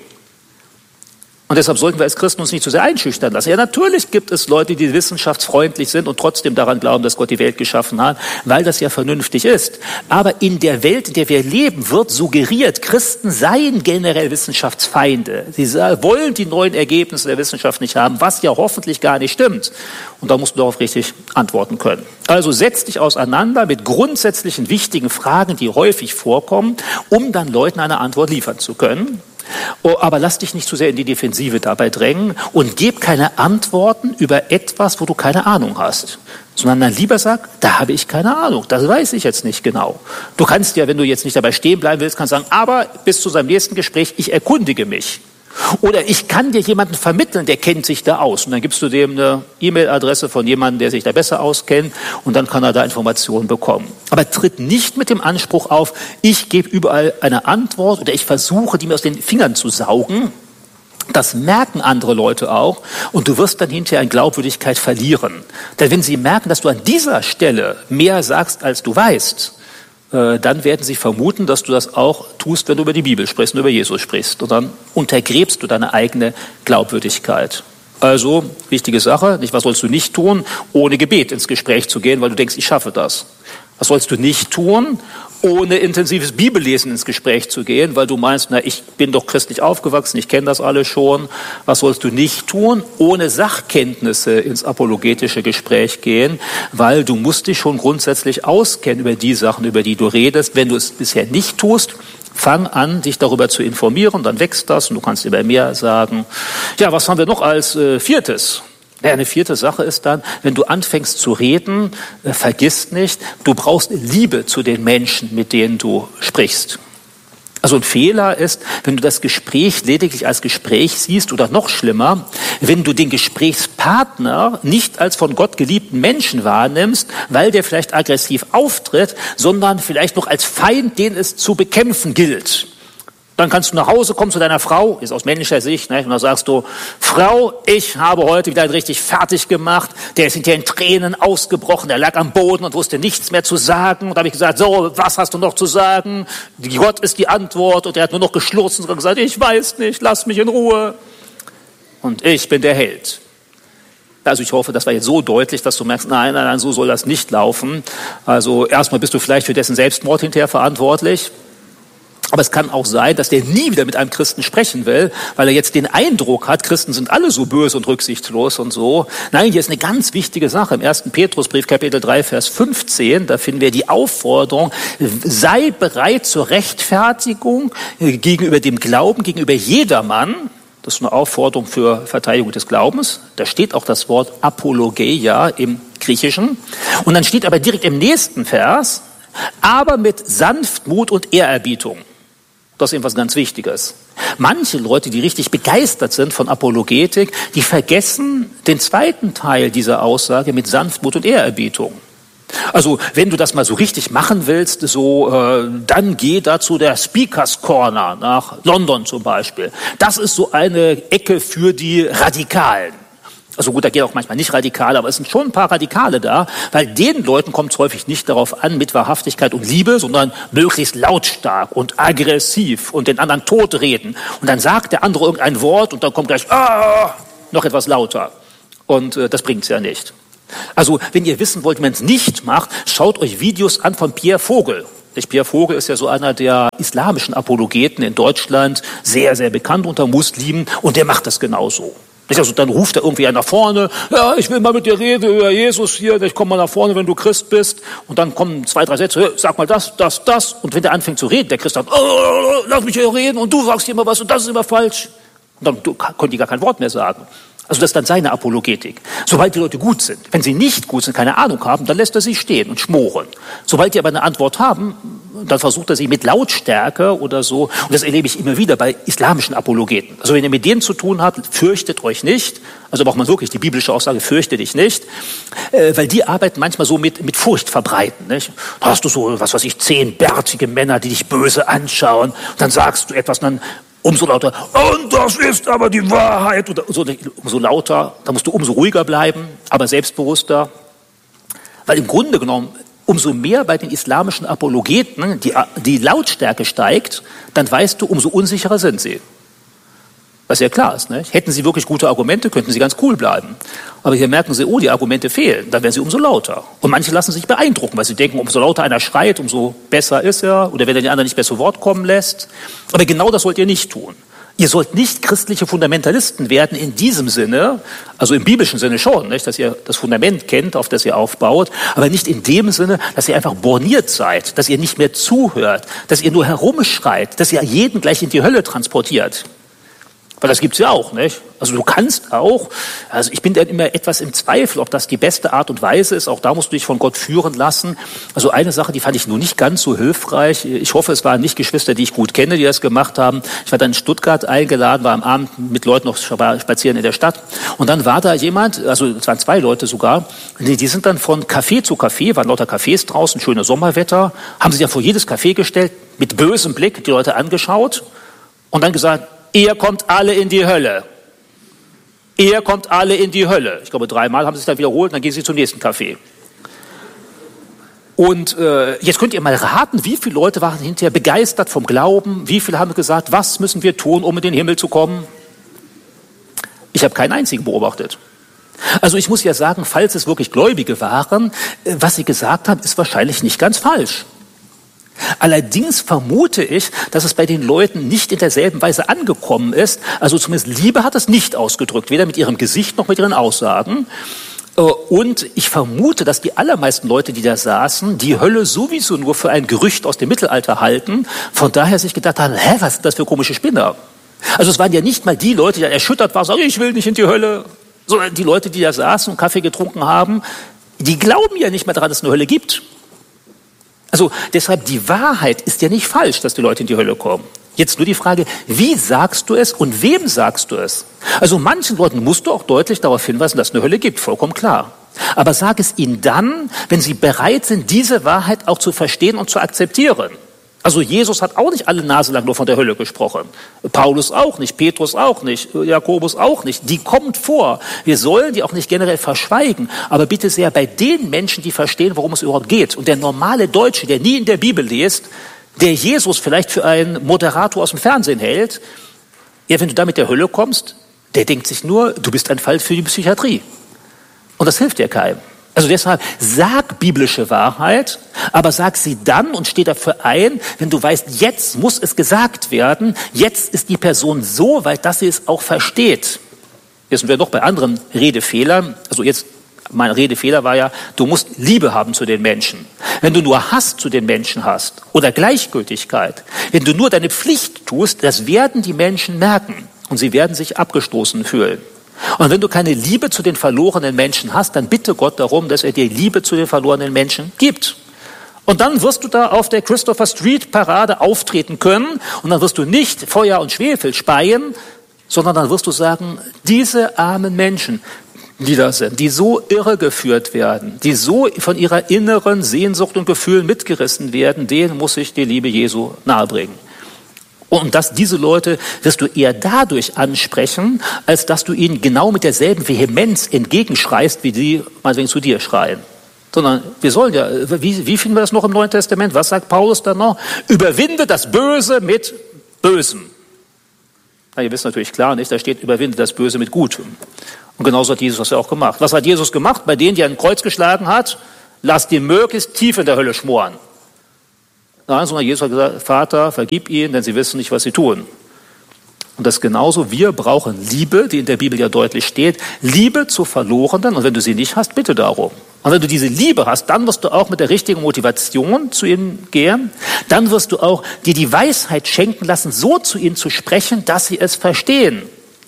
Und deshalb sollten wir als Christen uns nicht zu sehr einschüchtern lassen. Ja, natürlich gibt es Leute, die wissenschaftsfreundlich sind und trotzdem daran glauben, dass Gott die Welt geschaffen hat, weil das ja vernünftig ist. Aber in der Welt, in der wir leben, wird suggeriert, Christen seien generell Wissenschaftsfeinde. Sie wollen die neuen Ergebnisse der Wissenschaft nicht haben, was ja hoffentlich gar nicht stimmt. Und da musst du darauf richtig antworten können. Also setz dich auseinander mit grundsätzlichen wichtigen Fragen, die häufig vorkommen, um dann Leuten eine Antwort liefern zu können. Oh, aber lass dich nicht zu sehr in die Defensive dabei drängen und gib keine Antworten über etwas, wo du keine Ahnung hast. Sondern dann lieber sag, da habe ich keine Ahnung, das weiß ich jetzt nicht genau. Du kannst ja, wenn du jetzt nicht dabei stehen bleiben willst, kannst sagen, aber bis zu seinem nächsten Gespräch, ich erkundige mich. Oder ich kann dir jemanden vermitteln, der kennt sich da aus. Und dann gibst du dem eine E-Mail-Adresse von jemandem, der sich da besser auskennt. Und dann kann er da Informationen bekommen. Aber tritt nicht mit dem Anspruch auf, ich gebe überall eine Antwort oder ich versuche, die mir aus den Fingern zu saugen. Das merken andere Leute auch. Und du wirst dann hinterher an Glaubwürdigkeit verlieren. Denn wenn sie merken, dass du an dieser Stelle mehr sagst, als du weißt, dann werden sie vermuten, dass du das auch tust, wenn du über die Bibel sprichst und über Jesus sprichst. Und dann untergräbst du deine eigene Glaubwürdigkeit. Also, wichtige Sache, nicht, was sollst du nicht tun, ohne Gebet ins Gespräch zu gehen, weil du denkst, ich schaffe das. Was sollst du nicht tun, ohne intensives Bibellesen ins Gespräch zu gehen, weil du meinst, na, ich bin doch christlich aufgewachsen, ich kenne das alles schon. Was sollst du nicht tun, ohne Sachkenntnisse ins apologetische Gespräch gehen, weil du musst dich schon grundsätzlich auskennen über die Sachen, über die du redest. Wenn du es bisher nicht tust, fang an, dich darüber zu informieren, dann wächst das und du kannst über mehr sagen. Ja, was haben wir noch als äh, viertes? Ja, eine vierte Sache ist dann, wenn du anfängst zu reden, äh, vergiss nicht, du brauchst Liebe zu den Menschen, mit denen du sprichst. Also ein Fehler ist, wenn du das Gespräch lediglich als Gespräch siehst oder noch schlimmer, wenn du den Gesprächspartner nicht als von Gott geliebten Menschen wahrnimmst, weil der vielleicht aggressiv auftritt, sondern vielleicht noch als Feind, den es zu bekämpfen gilt. Dann kannst du nach Hause kommen zu deiner Frau, ist aus männlicher Sicht, ne? Und dann sagst du, Frau, ich habe heute wieder richtig fertig gemacht. Der ist hinterher in Tränen ausgebrochen, der lag am Boden und wusste nichts mehr zu sagen. Und da habe ich gesagt, so, was hast du noch zu sagen? Gott ist die Antwort. Und er hat nur noch geschlurzt und gesagt, ich weiß nicht, lass mich in Ruhe. Und ich bin der Held. Also ich hoffe, das war jetzt so deutlich, dass du merkst, nein, nein, nein, so soll das nicht laufen. Also erstmal bist du vielleicht für dessen Selbstmord hinterher verantwortlich. Aber es kann auch sein, dass der nie wieder mit einem Christen sprechen will, weil er jetzt den Eindruck hat, Christen sind alle so böse und rücksichtslos und so. Nein, hier ist eine ganz wichtige Sache. Im ersten Petrusbrief, Kapitel drei, Vers fünfzehn, da finden wir die Aufforderung, sei bereit zur Rechtfertigung gegenüber dem Glauben, gegenüber jedermann. Das ist eine Aufforderung für Verteidigung des Glaubens. Da steht auch das Wort Apologeia im Griechischen. Und dann steht aber direkt im nächsten Vers, aber mit Sanftmut und Ehrerbietung. Das ist eben was ganz Wichtiges. Manche Leute, die richtig begeistert sind von Apologetik, die vergessen den zweiten Teil dieser Aussage mit Sanftmut und Ehrerbietung. Also wenn du das mal so richtig machen willst, so äh, dann geh da zu der Speakers Corner nach London zum Beispiel. Das ist so eine Ecke für die Radikalen. Also gut, da geht auch manchmal nicht Radikale, aber es sind schon ein paar Radikale da, weil den Leuten kommt es häufig nicht darauf an, mit Wahrhaftigkeit und Liebe, sondern möglichst lautstark und aggressiv und den anderen totreden. Und dann sagt der andere irgendein Wort und dann kommt gleich ah, noch etwas lauter. Und äh, das bringt's ja nicht. Also wenn ihr wissen wollt, wie man es nicht macht, schaut euch Videos an von Pierre Vogel. Pierre Vogel ist ja so einer der islamischen Apologeten in Deutschland, sehr, sehr bekannt unter Muslimen und der macht das genauso. Also dann ruft er irgendwie einer nach vorne, ja, ich will mal mit dir reden über Jesus hier, ich komme mal nach vorne, wenn du Christ bist. Und dann kommen zwei, drei Sätze, sag mal das, das, das. Und wenn der anfängt zu reden, der Christ sagt, oh, lass mich hier reden und du sagst hier immer was und das ist immer falsch. Und dann können die gar kein Wort mehr sagen. Also das ist dann seine Apologetik. Sobald die Leute gut sind, wenn sie nicht gut sind, keine Ahnung haben, dann lässt er sie stehen und schmoren. Sobald die aber eine Antwort haben, dann versucht er sie mit Lautstärke oder so. Und das erlebe ich immer wieder bei islamischen Apologeten. Also wenn ihr mit denen zu tun habt, fürchtet euch nicht. Also braucht man wirklich die biblische Aussage, fürchte dich nicht. Äh, weil die arbeiten manchmal so mit, mit Furcht verbreiten. Nicht? Da hast du so, was weiß ich, zehn bärtige Männer, die dich böse anschauen. Und dann sagst du etwas und dann umso lauter, und das ist aber die Wahrheit. Und so, umso lauter, da musst du umso ruhiger bleiben, aber selbstbewusster. Weil im Grunde genommen, umso mehr bei den islamischen Apologeten die, die Lautstärke steigt, dann weißt du, umso unsicherer sind sie. Was ja klar ist, nicht? Hätten sie wirklich gute Argumente, könnten sie ganz cool bleiben. Aber hier merken sie, oh, die Argumente fehlen, dann werden sie umso lauter. Und manche lassen sich beeindrucken, weil sie denken, umso lauter einer schreit, umso besser ist er, oder wenn er den anderen nicht mehr zu Wort kommen lässt. Aber genau das sollt ihr nicht tun. Ihr sollt nicht christliche Fundamentalisten werden in diesem Sinne, also im biblischen Sinne schon, nicht, dass ihr das Fundament kennt, auf das ihr aufbaut, aber nicht in dem Sinne, dass ihr einfach borniert seid, dass ihr nicht mehr zuhört, dass ihr nur herumschreit, dass ihr jeden gleich in die Hölle transportiert. Weil das gibt's ja auch, nicht? Also du kannst auch, also ich bin dann immer etwas im Zweifel, ob das die beste Art und Weise ist. Auch da musst du dich von Gott führen lassen. Also eine Sache, die fand ich nur nicht ganz so hilfreich. Ich hoffe, es waren nicht Geschwister, die ich gut kenne, die das gemacht haben. Ich war dann in Stuttgart eingeladen, war am Abend mit Leuten noch spazieren in der Stadt. Und dann war da jemand, also es waren zwei Leute sogar, die, die sind dann von Café zu Café, waren lauter Cafés draußen, schönes Sommerwetter, haben sich ja vor jedes Café gestellt, mit bösem Blick die Leute angeschaut und dann gesagt, ihr kommt alle in die Hölle. Ihr kommt alle in die Hölle. Ich glaube, dreimal haben sie sich dann wiederholt und dann gehen sie zum nächsten Café. Und äh, jetzt könnt ihr mal raten, wie viele Leute waren hinterher begeistert vom Glauben, wie viele haben gesagt, was müssen wir tun, um in den Himmel zu kommen? Ich habe keinen einzigen beobachtet. Also ich muss ja sagen, falls es wirklich Gläubige waren, äh, was sie gesagt haben, ist wahrscheinlich nicht ganz falsch. Allerdings vermute ich, dass es bei den Leuten nicht in derselben Weise angekommen ist. Also zumindest Liebe hat es nicht ausgedrückt, weder mit ihrem Gesicht noch mit ihren Aussagen. Und ich vermute, dass die allermeisten Leute, die da saßen, die Hölle sowieso nur für ein Gerücht aus dem Mittelalter halten. Von daher sich gedacht haben, hä, was sind das für komische Spinner? Also es waren ja nicht mal die Leute, die da erschüttert waren, sagen, ich will nicht in die Hölle. Sondern die Leute, die da saßen und Kaffee getrunken haben, die glauben ja nicht mehr daran, dass es eine Hölle gibt. Also deshalb, die Wahrheit ist ja nicht falsch, dass die Leute in die Hölle kommen. Jetzt nur die Frage, wie sagst du es und wem sagst du es? Also manchen Leuten musst du auch deutlich darauf hinweisen, dass es eine Hölle gibt, vollkommen klar. Aber sag es ihnen dann, wenn sie bereit sind, diese Wahrheit auch zu verstehen und zu akzeptieren. Also Jesus hat auch nicht alle Nase lang nur von der Hölle gesprochen. Paulus auch nicht, Petrus auch nicht, Jakobus auch nicht. Die kommt vor. Wir sollen die auch nicht generell verschweigen. Aber bitte sehr bei den Menschen, die verstehen, worum es überhaupt geht. Und der normale Deutsche, der nie in der Bibel liest, der Jesus vielleicht für einen Moderator aus dem Fernsehen hält, ja, wenn du da mit der Hölle kommst, der denkt sich nur, du bist ein Fall für die Psychiatrie. Und das hilft dir keinem. Also deshalb, sag biblische Wahrheit, aber sag sie dann und steh dafür ein, wenn du weißt, jetzt muss es gesagt werden, jetzt ist die Person so weit, dass sie es auch versteht. Jetzt sind wir noch bei anderen Redefehlern. Also jetzt, mein Redefehler war ja, du musst Liebe haben zu den Menschen. Wenn du nur Hass zu den Menschen hast oder Gleichgültigkeit, wenn du nur deine Pflicht tust, das werden die Menschen merken und sie werden sich abgestoßen fühlen. Und wenn du keine Liebe zu den verlorenen Menschen hast, dann bitte Gott darum, dass er dir Liebe zu den verlorenen Menschen gibt. Und dann wirst du da auf der Christopher Street Parade auftreten können und dann wirst du nicht Feuer und Schwefel speien, sondern dann wirst du sagen, diese armen Menschen, die da sind, die so irregeführt werden, die so von ihrer inneren Sehnsucht und Gefühlen mitgerissen werden, denen muss ich die Liebe Jesu nahebringen. Und dass diese Leute wirst du eher dadurch ansprechen, als dass du ihnen genau mit derselben Vehemenz entgegenschreist, wie die meinetwegen zu dir schreien. Sondern wir sollen ja, wie, wie finden wir das noch im Neuen Testament? Was sagt Paulus dann noch? Überwinde das Böse mit Bösem. Na, ihr wisst natürlich klar nicht, da steht, überwinde das Böse mit Gutem. Und genauso hat Jesus das ja auch gemacht. Was hat Jesus gemacht? Bei denen, die ein Kreuz geschlagen hat, lasst die möglichst tief in der Hölle schmoren. Nein, sondern Jesus hat gesagt, Vater, vergib ihnen, denn sie wissen nicht, was sie tun. Und das genauso, wir brauchen Liebe, die in der Bibel ja deutlich steht, Liebe zu Verlorenen. Und wenn du sie nicht hast, bitte darum. Und wenn du diese Liebe hast, dann wirst du auch mit der richtigen Motivation zu ihnen gehen. Dann wirst du auch dir die Weisheit schenken lassen, so zu ihnen zu sprechen, dass sie es verstehen.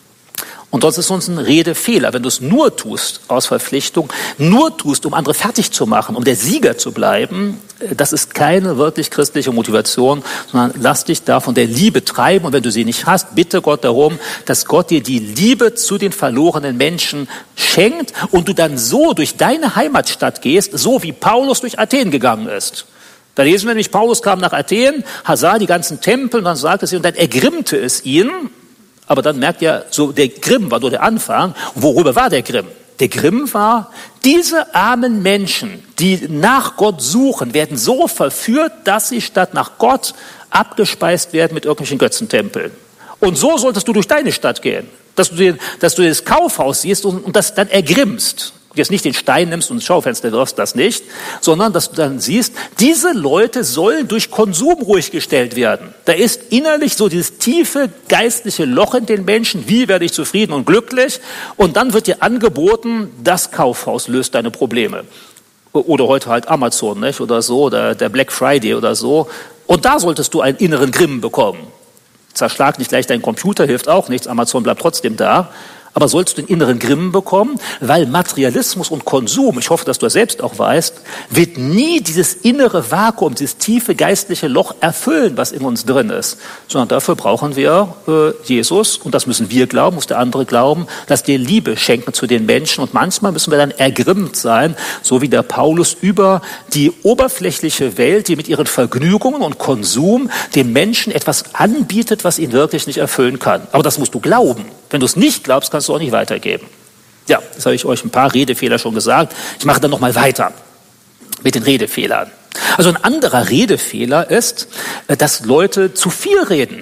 Und sonst ist uns ein Redefehler, wenn du es nur tust aus Verpflichtung, nur tust, um andere fertig zu machen, um der Sieger zu bleiben, das ist keine wirklich christliche Motivation, sondern lass dich da von der Liebe treiben. Und wenn du sie nicht hast, bitte Gott darum, dass Gott dir die Liebe zu den verlorenen Menschen schenkt und du dann so durch deine Heimatstadt gehst, so wie Paulus durch Athen gegangen ist. Da lesen wir nämlich, Paulus kam nach Athen, sah die ganzen Tempel und dann sagte sie, und dann ergrimmte es ihn. Aber dann merkt ihr, so der Grimm war nur der Anfang. Und worüber war der Grimm? Der Grimm war, diese armen Menschen, die nach Gott suchen, werden so verführt, dass sie statt nach Gott abgespeist werden mit irgendwelchen Götzentempeln. Und so solltest du durch deine Stadt gehen, dass du, den, dass du das Kaufhaus siehst und, und das dann ergrimmst. Jetzt nicht den Stein nimmst und ins Schaufenster wirfst, das nicht, sondern dass du dann siehst, diese Leute sollen durch Konsum ruhig gestellt werden. Da ist innerlich so dieses tiefe geistliche Loch in den Menschen, wie werde ich zufrieden und glücklich? Und dann wird dir angeboten, das Kaufhaus löst deine Probleme. Oder heute halt Amazon, nicht? Oder so, oder der Black Friday oder so. Und da solltest du einen inneren Grimm bekommen. Zerschlag nicht gleich deinen Computer, hilft auch nichts, Amazon bleibt trotzdem da. Aber sollst du den inneren Grimm bekommen, weil Materialismus und Konsum, ich hoffe, dass du das selbst auch weißt, wird nie dieses innere Vakuum, dieses tiefe geistliche Loch erfüllen, was in uns drin ist. Sondern dafür brauchen wir äh, Jesus, und das müssen wir glauben, muss der andere glauben, dass wir Liebe schenken zu den Menschen. Und manchmal müssen wir dann ergrimmt sein, so wie der Paulus über die oberflächliche Welt, die mit ihren Vergnügungen und Konsum den Menschen etwas anbietet, was ihn wirklich nicht erfüllen kann. Aber das musst du glauben. Wenn du es nicht glaubst, kannst du auch nicht weitergeben. Ja, das habe ich euch ein paar Redefehler schon gesagt. Ich mache dann noch mal weiter mit den Redefehlern. Also ein anderer Redefehler ist, dass Leute zu viel reden.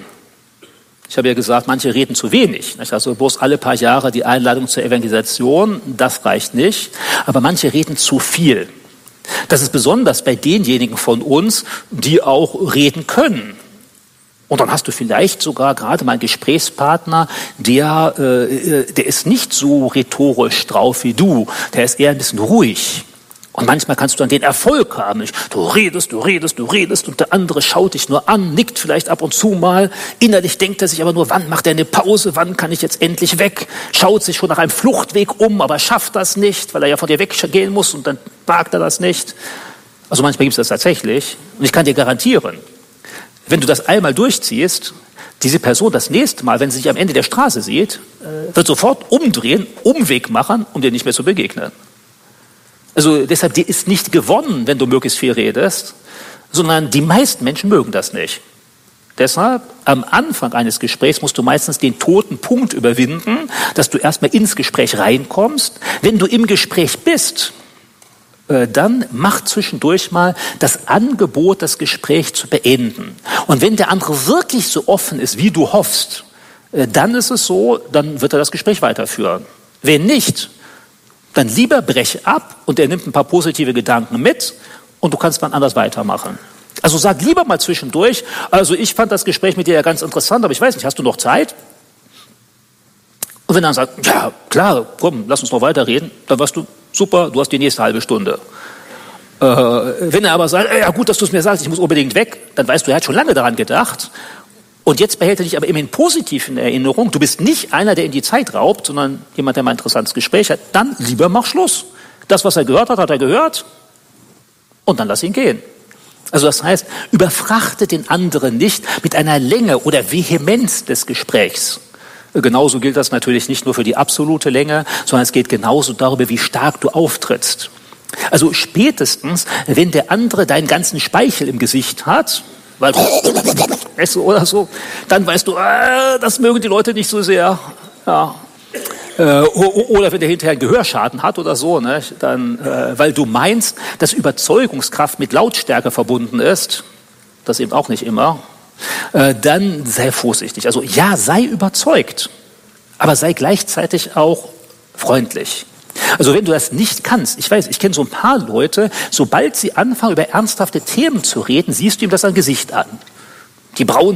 Ich habe ja gesagt, manche reden zu wenig. Also bloß alle paar Jahre die Einladung zur Evangelisation, das reicht nicht. Aber manche reden zu viel. Das ist besonders bei denjenigen von uns, die auch reden können. Und dann hast du vielleicht sogar gerade mal einen Gesprächspartner, der, äh, der ist nicht so rhetorisch drauf wie du. Der ist eher ein bisschen ruhig. Und manchmal kannst du dann den Erfolg haben. Du redest, du redest, du redest und der andere schaut dich nur an, nickt vielleicht ab und zu mal. Innerlich denkt er sich aber nur, wann macht er eine Pause, wann kann ich jetzt endlich weg? Schaut sich schon nach einem Fluchtweg um, aber schafft das nicht, weil er ja von dir weggehen muss und dann wagt er das nicht. Also manchmal gibt es das tatsächlich. Und ich kann dir garantieren, wenn du das einmal durchziehst, diese Person das nächste Mal, wenn sie sich am Ende der Straße sieht, wird sofort umdrehen, Umweg machen, um dir nicht mehr zu begegnen. Also deshalb, dir ist nicht gewonnen, wenn du möglichst viel redest, sondern die meisten Menschen mögen das nicht. Deshalb, am Anfang eines Gesprächs musst du meistens den toten Punkt überwinden, dass du erstmal ins Gespräch reinkommst. Wenn du im Gespräch bist, äh, dann mach zwischendurch mal das Angebot, das Gespräch zu beenden. Und wenn der andere wirklich so offen ist, wie du hoffst, äh, dann ist es so, dann wird er das Gespräch weiterführen. Wenn nicht, dann lieber brech ab und er nimmt ein paar positive Gedanken mit und du kannst dann anders weitermachen. Also sag lieber mal zwischendurch, also ich fand das Gespräch mit dir ja ganz interessant, aber ich weiß nicht, hast du noch Zeit? Und wenn er dann sagt, ja, klar, komm, lass uns noch weiterreden, dann weißt du, super, du hast die nächste halbe Stunde. Äh, wenn er aber sagt, ja gut, dass du es mir sagst, ich muss unbedingt weg, dann weißt du, er hat schon lange daran gedacht. Und jetzt behält er dich aber immerhin positiv in Erinnerung. Du bist nicht einer, der ihm die Zeit raubt, sondern jemand, der mal ein interessantes Gespräch hat. Dann lieber mach Schluss. Das, was er gehört hat, hat er gehört. Und dann lass ihn gehen. Also das heißt, überfrachte den anderen nicht mit einer Länge oder Vehemenz des Gesprächs. Genauso gilt das natürlich nicht nur für die absolute Länge, sondern es geht genauso darüber, wie stark du auftrittst. Also spätestens, wenn der andere deinen ganzen Speichel im Gesicht hat, weil oder so, dann weißt du, äh, das mögen die Leute nicht so sehr. Ja. Oder wenn der hinterher einen Gehörschaden hat oder so, ne, dann, äh, weil du meinst, dass Überzeugungskraft mit Lautstärke verbunden ist, das eben auch nicht immer, äh, dann sei vorsichtig. Also ja, sei überzeugt, aber sei gleichzeitig auch freundlich. Also wenn du das nicht kannst, ich weiß, ich kenne so ein paar Leute, sobald sie anfangen, über ernsthafte Themen zu reden, siehst du ihm das am Gesicht an. Die Brauen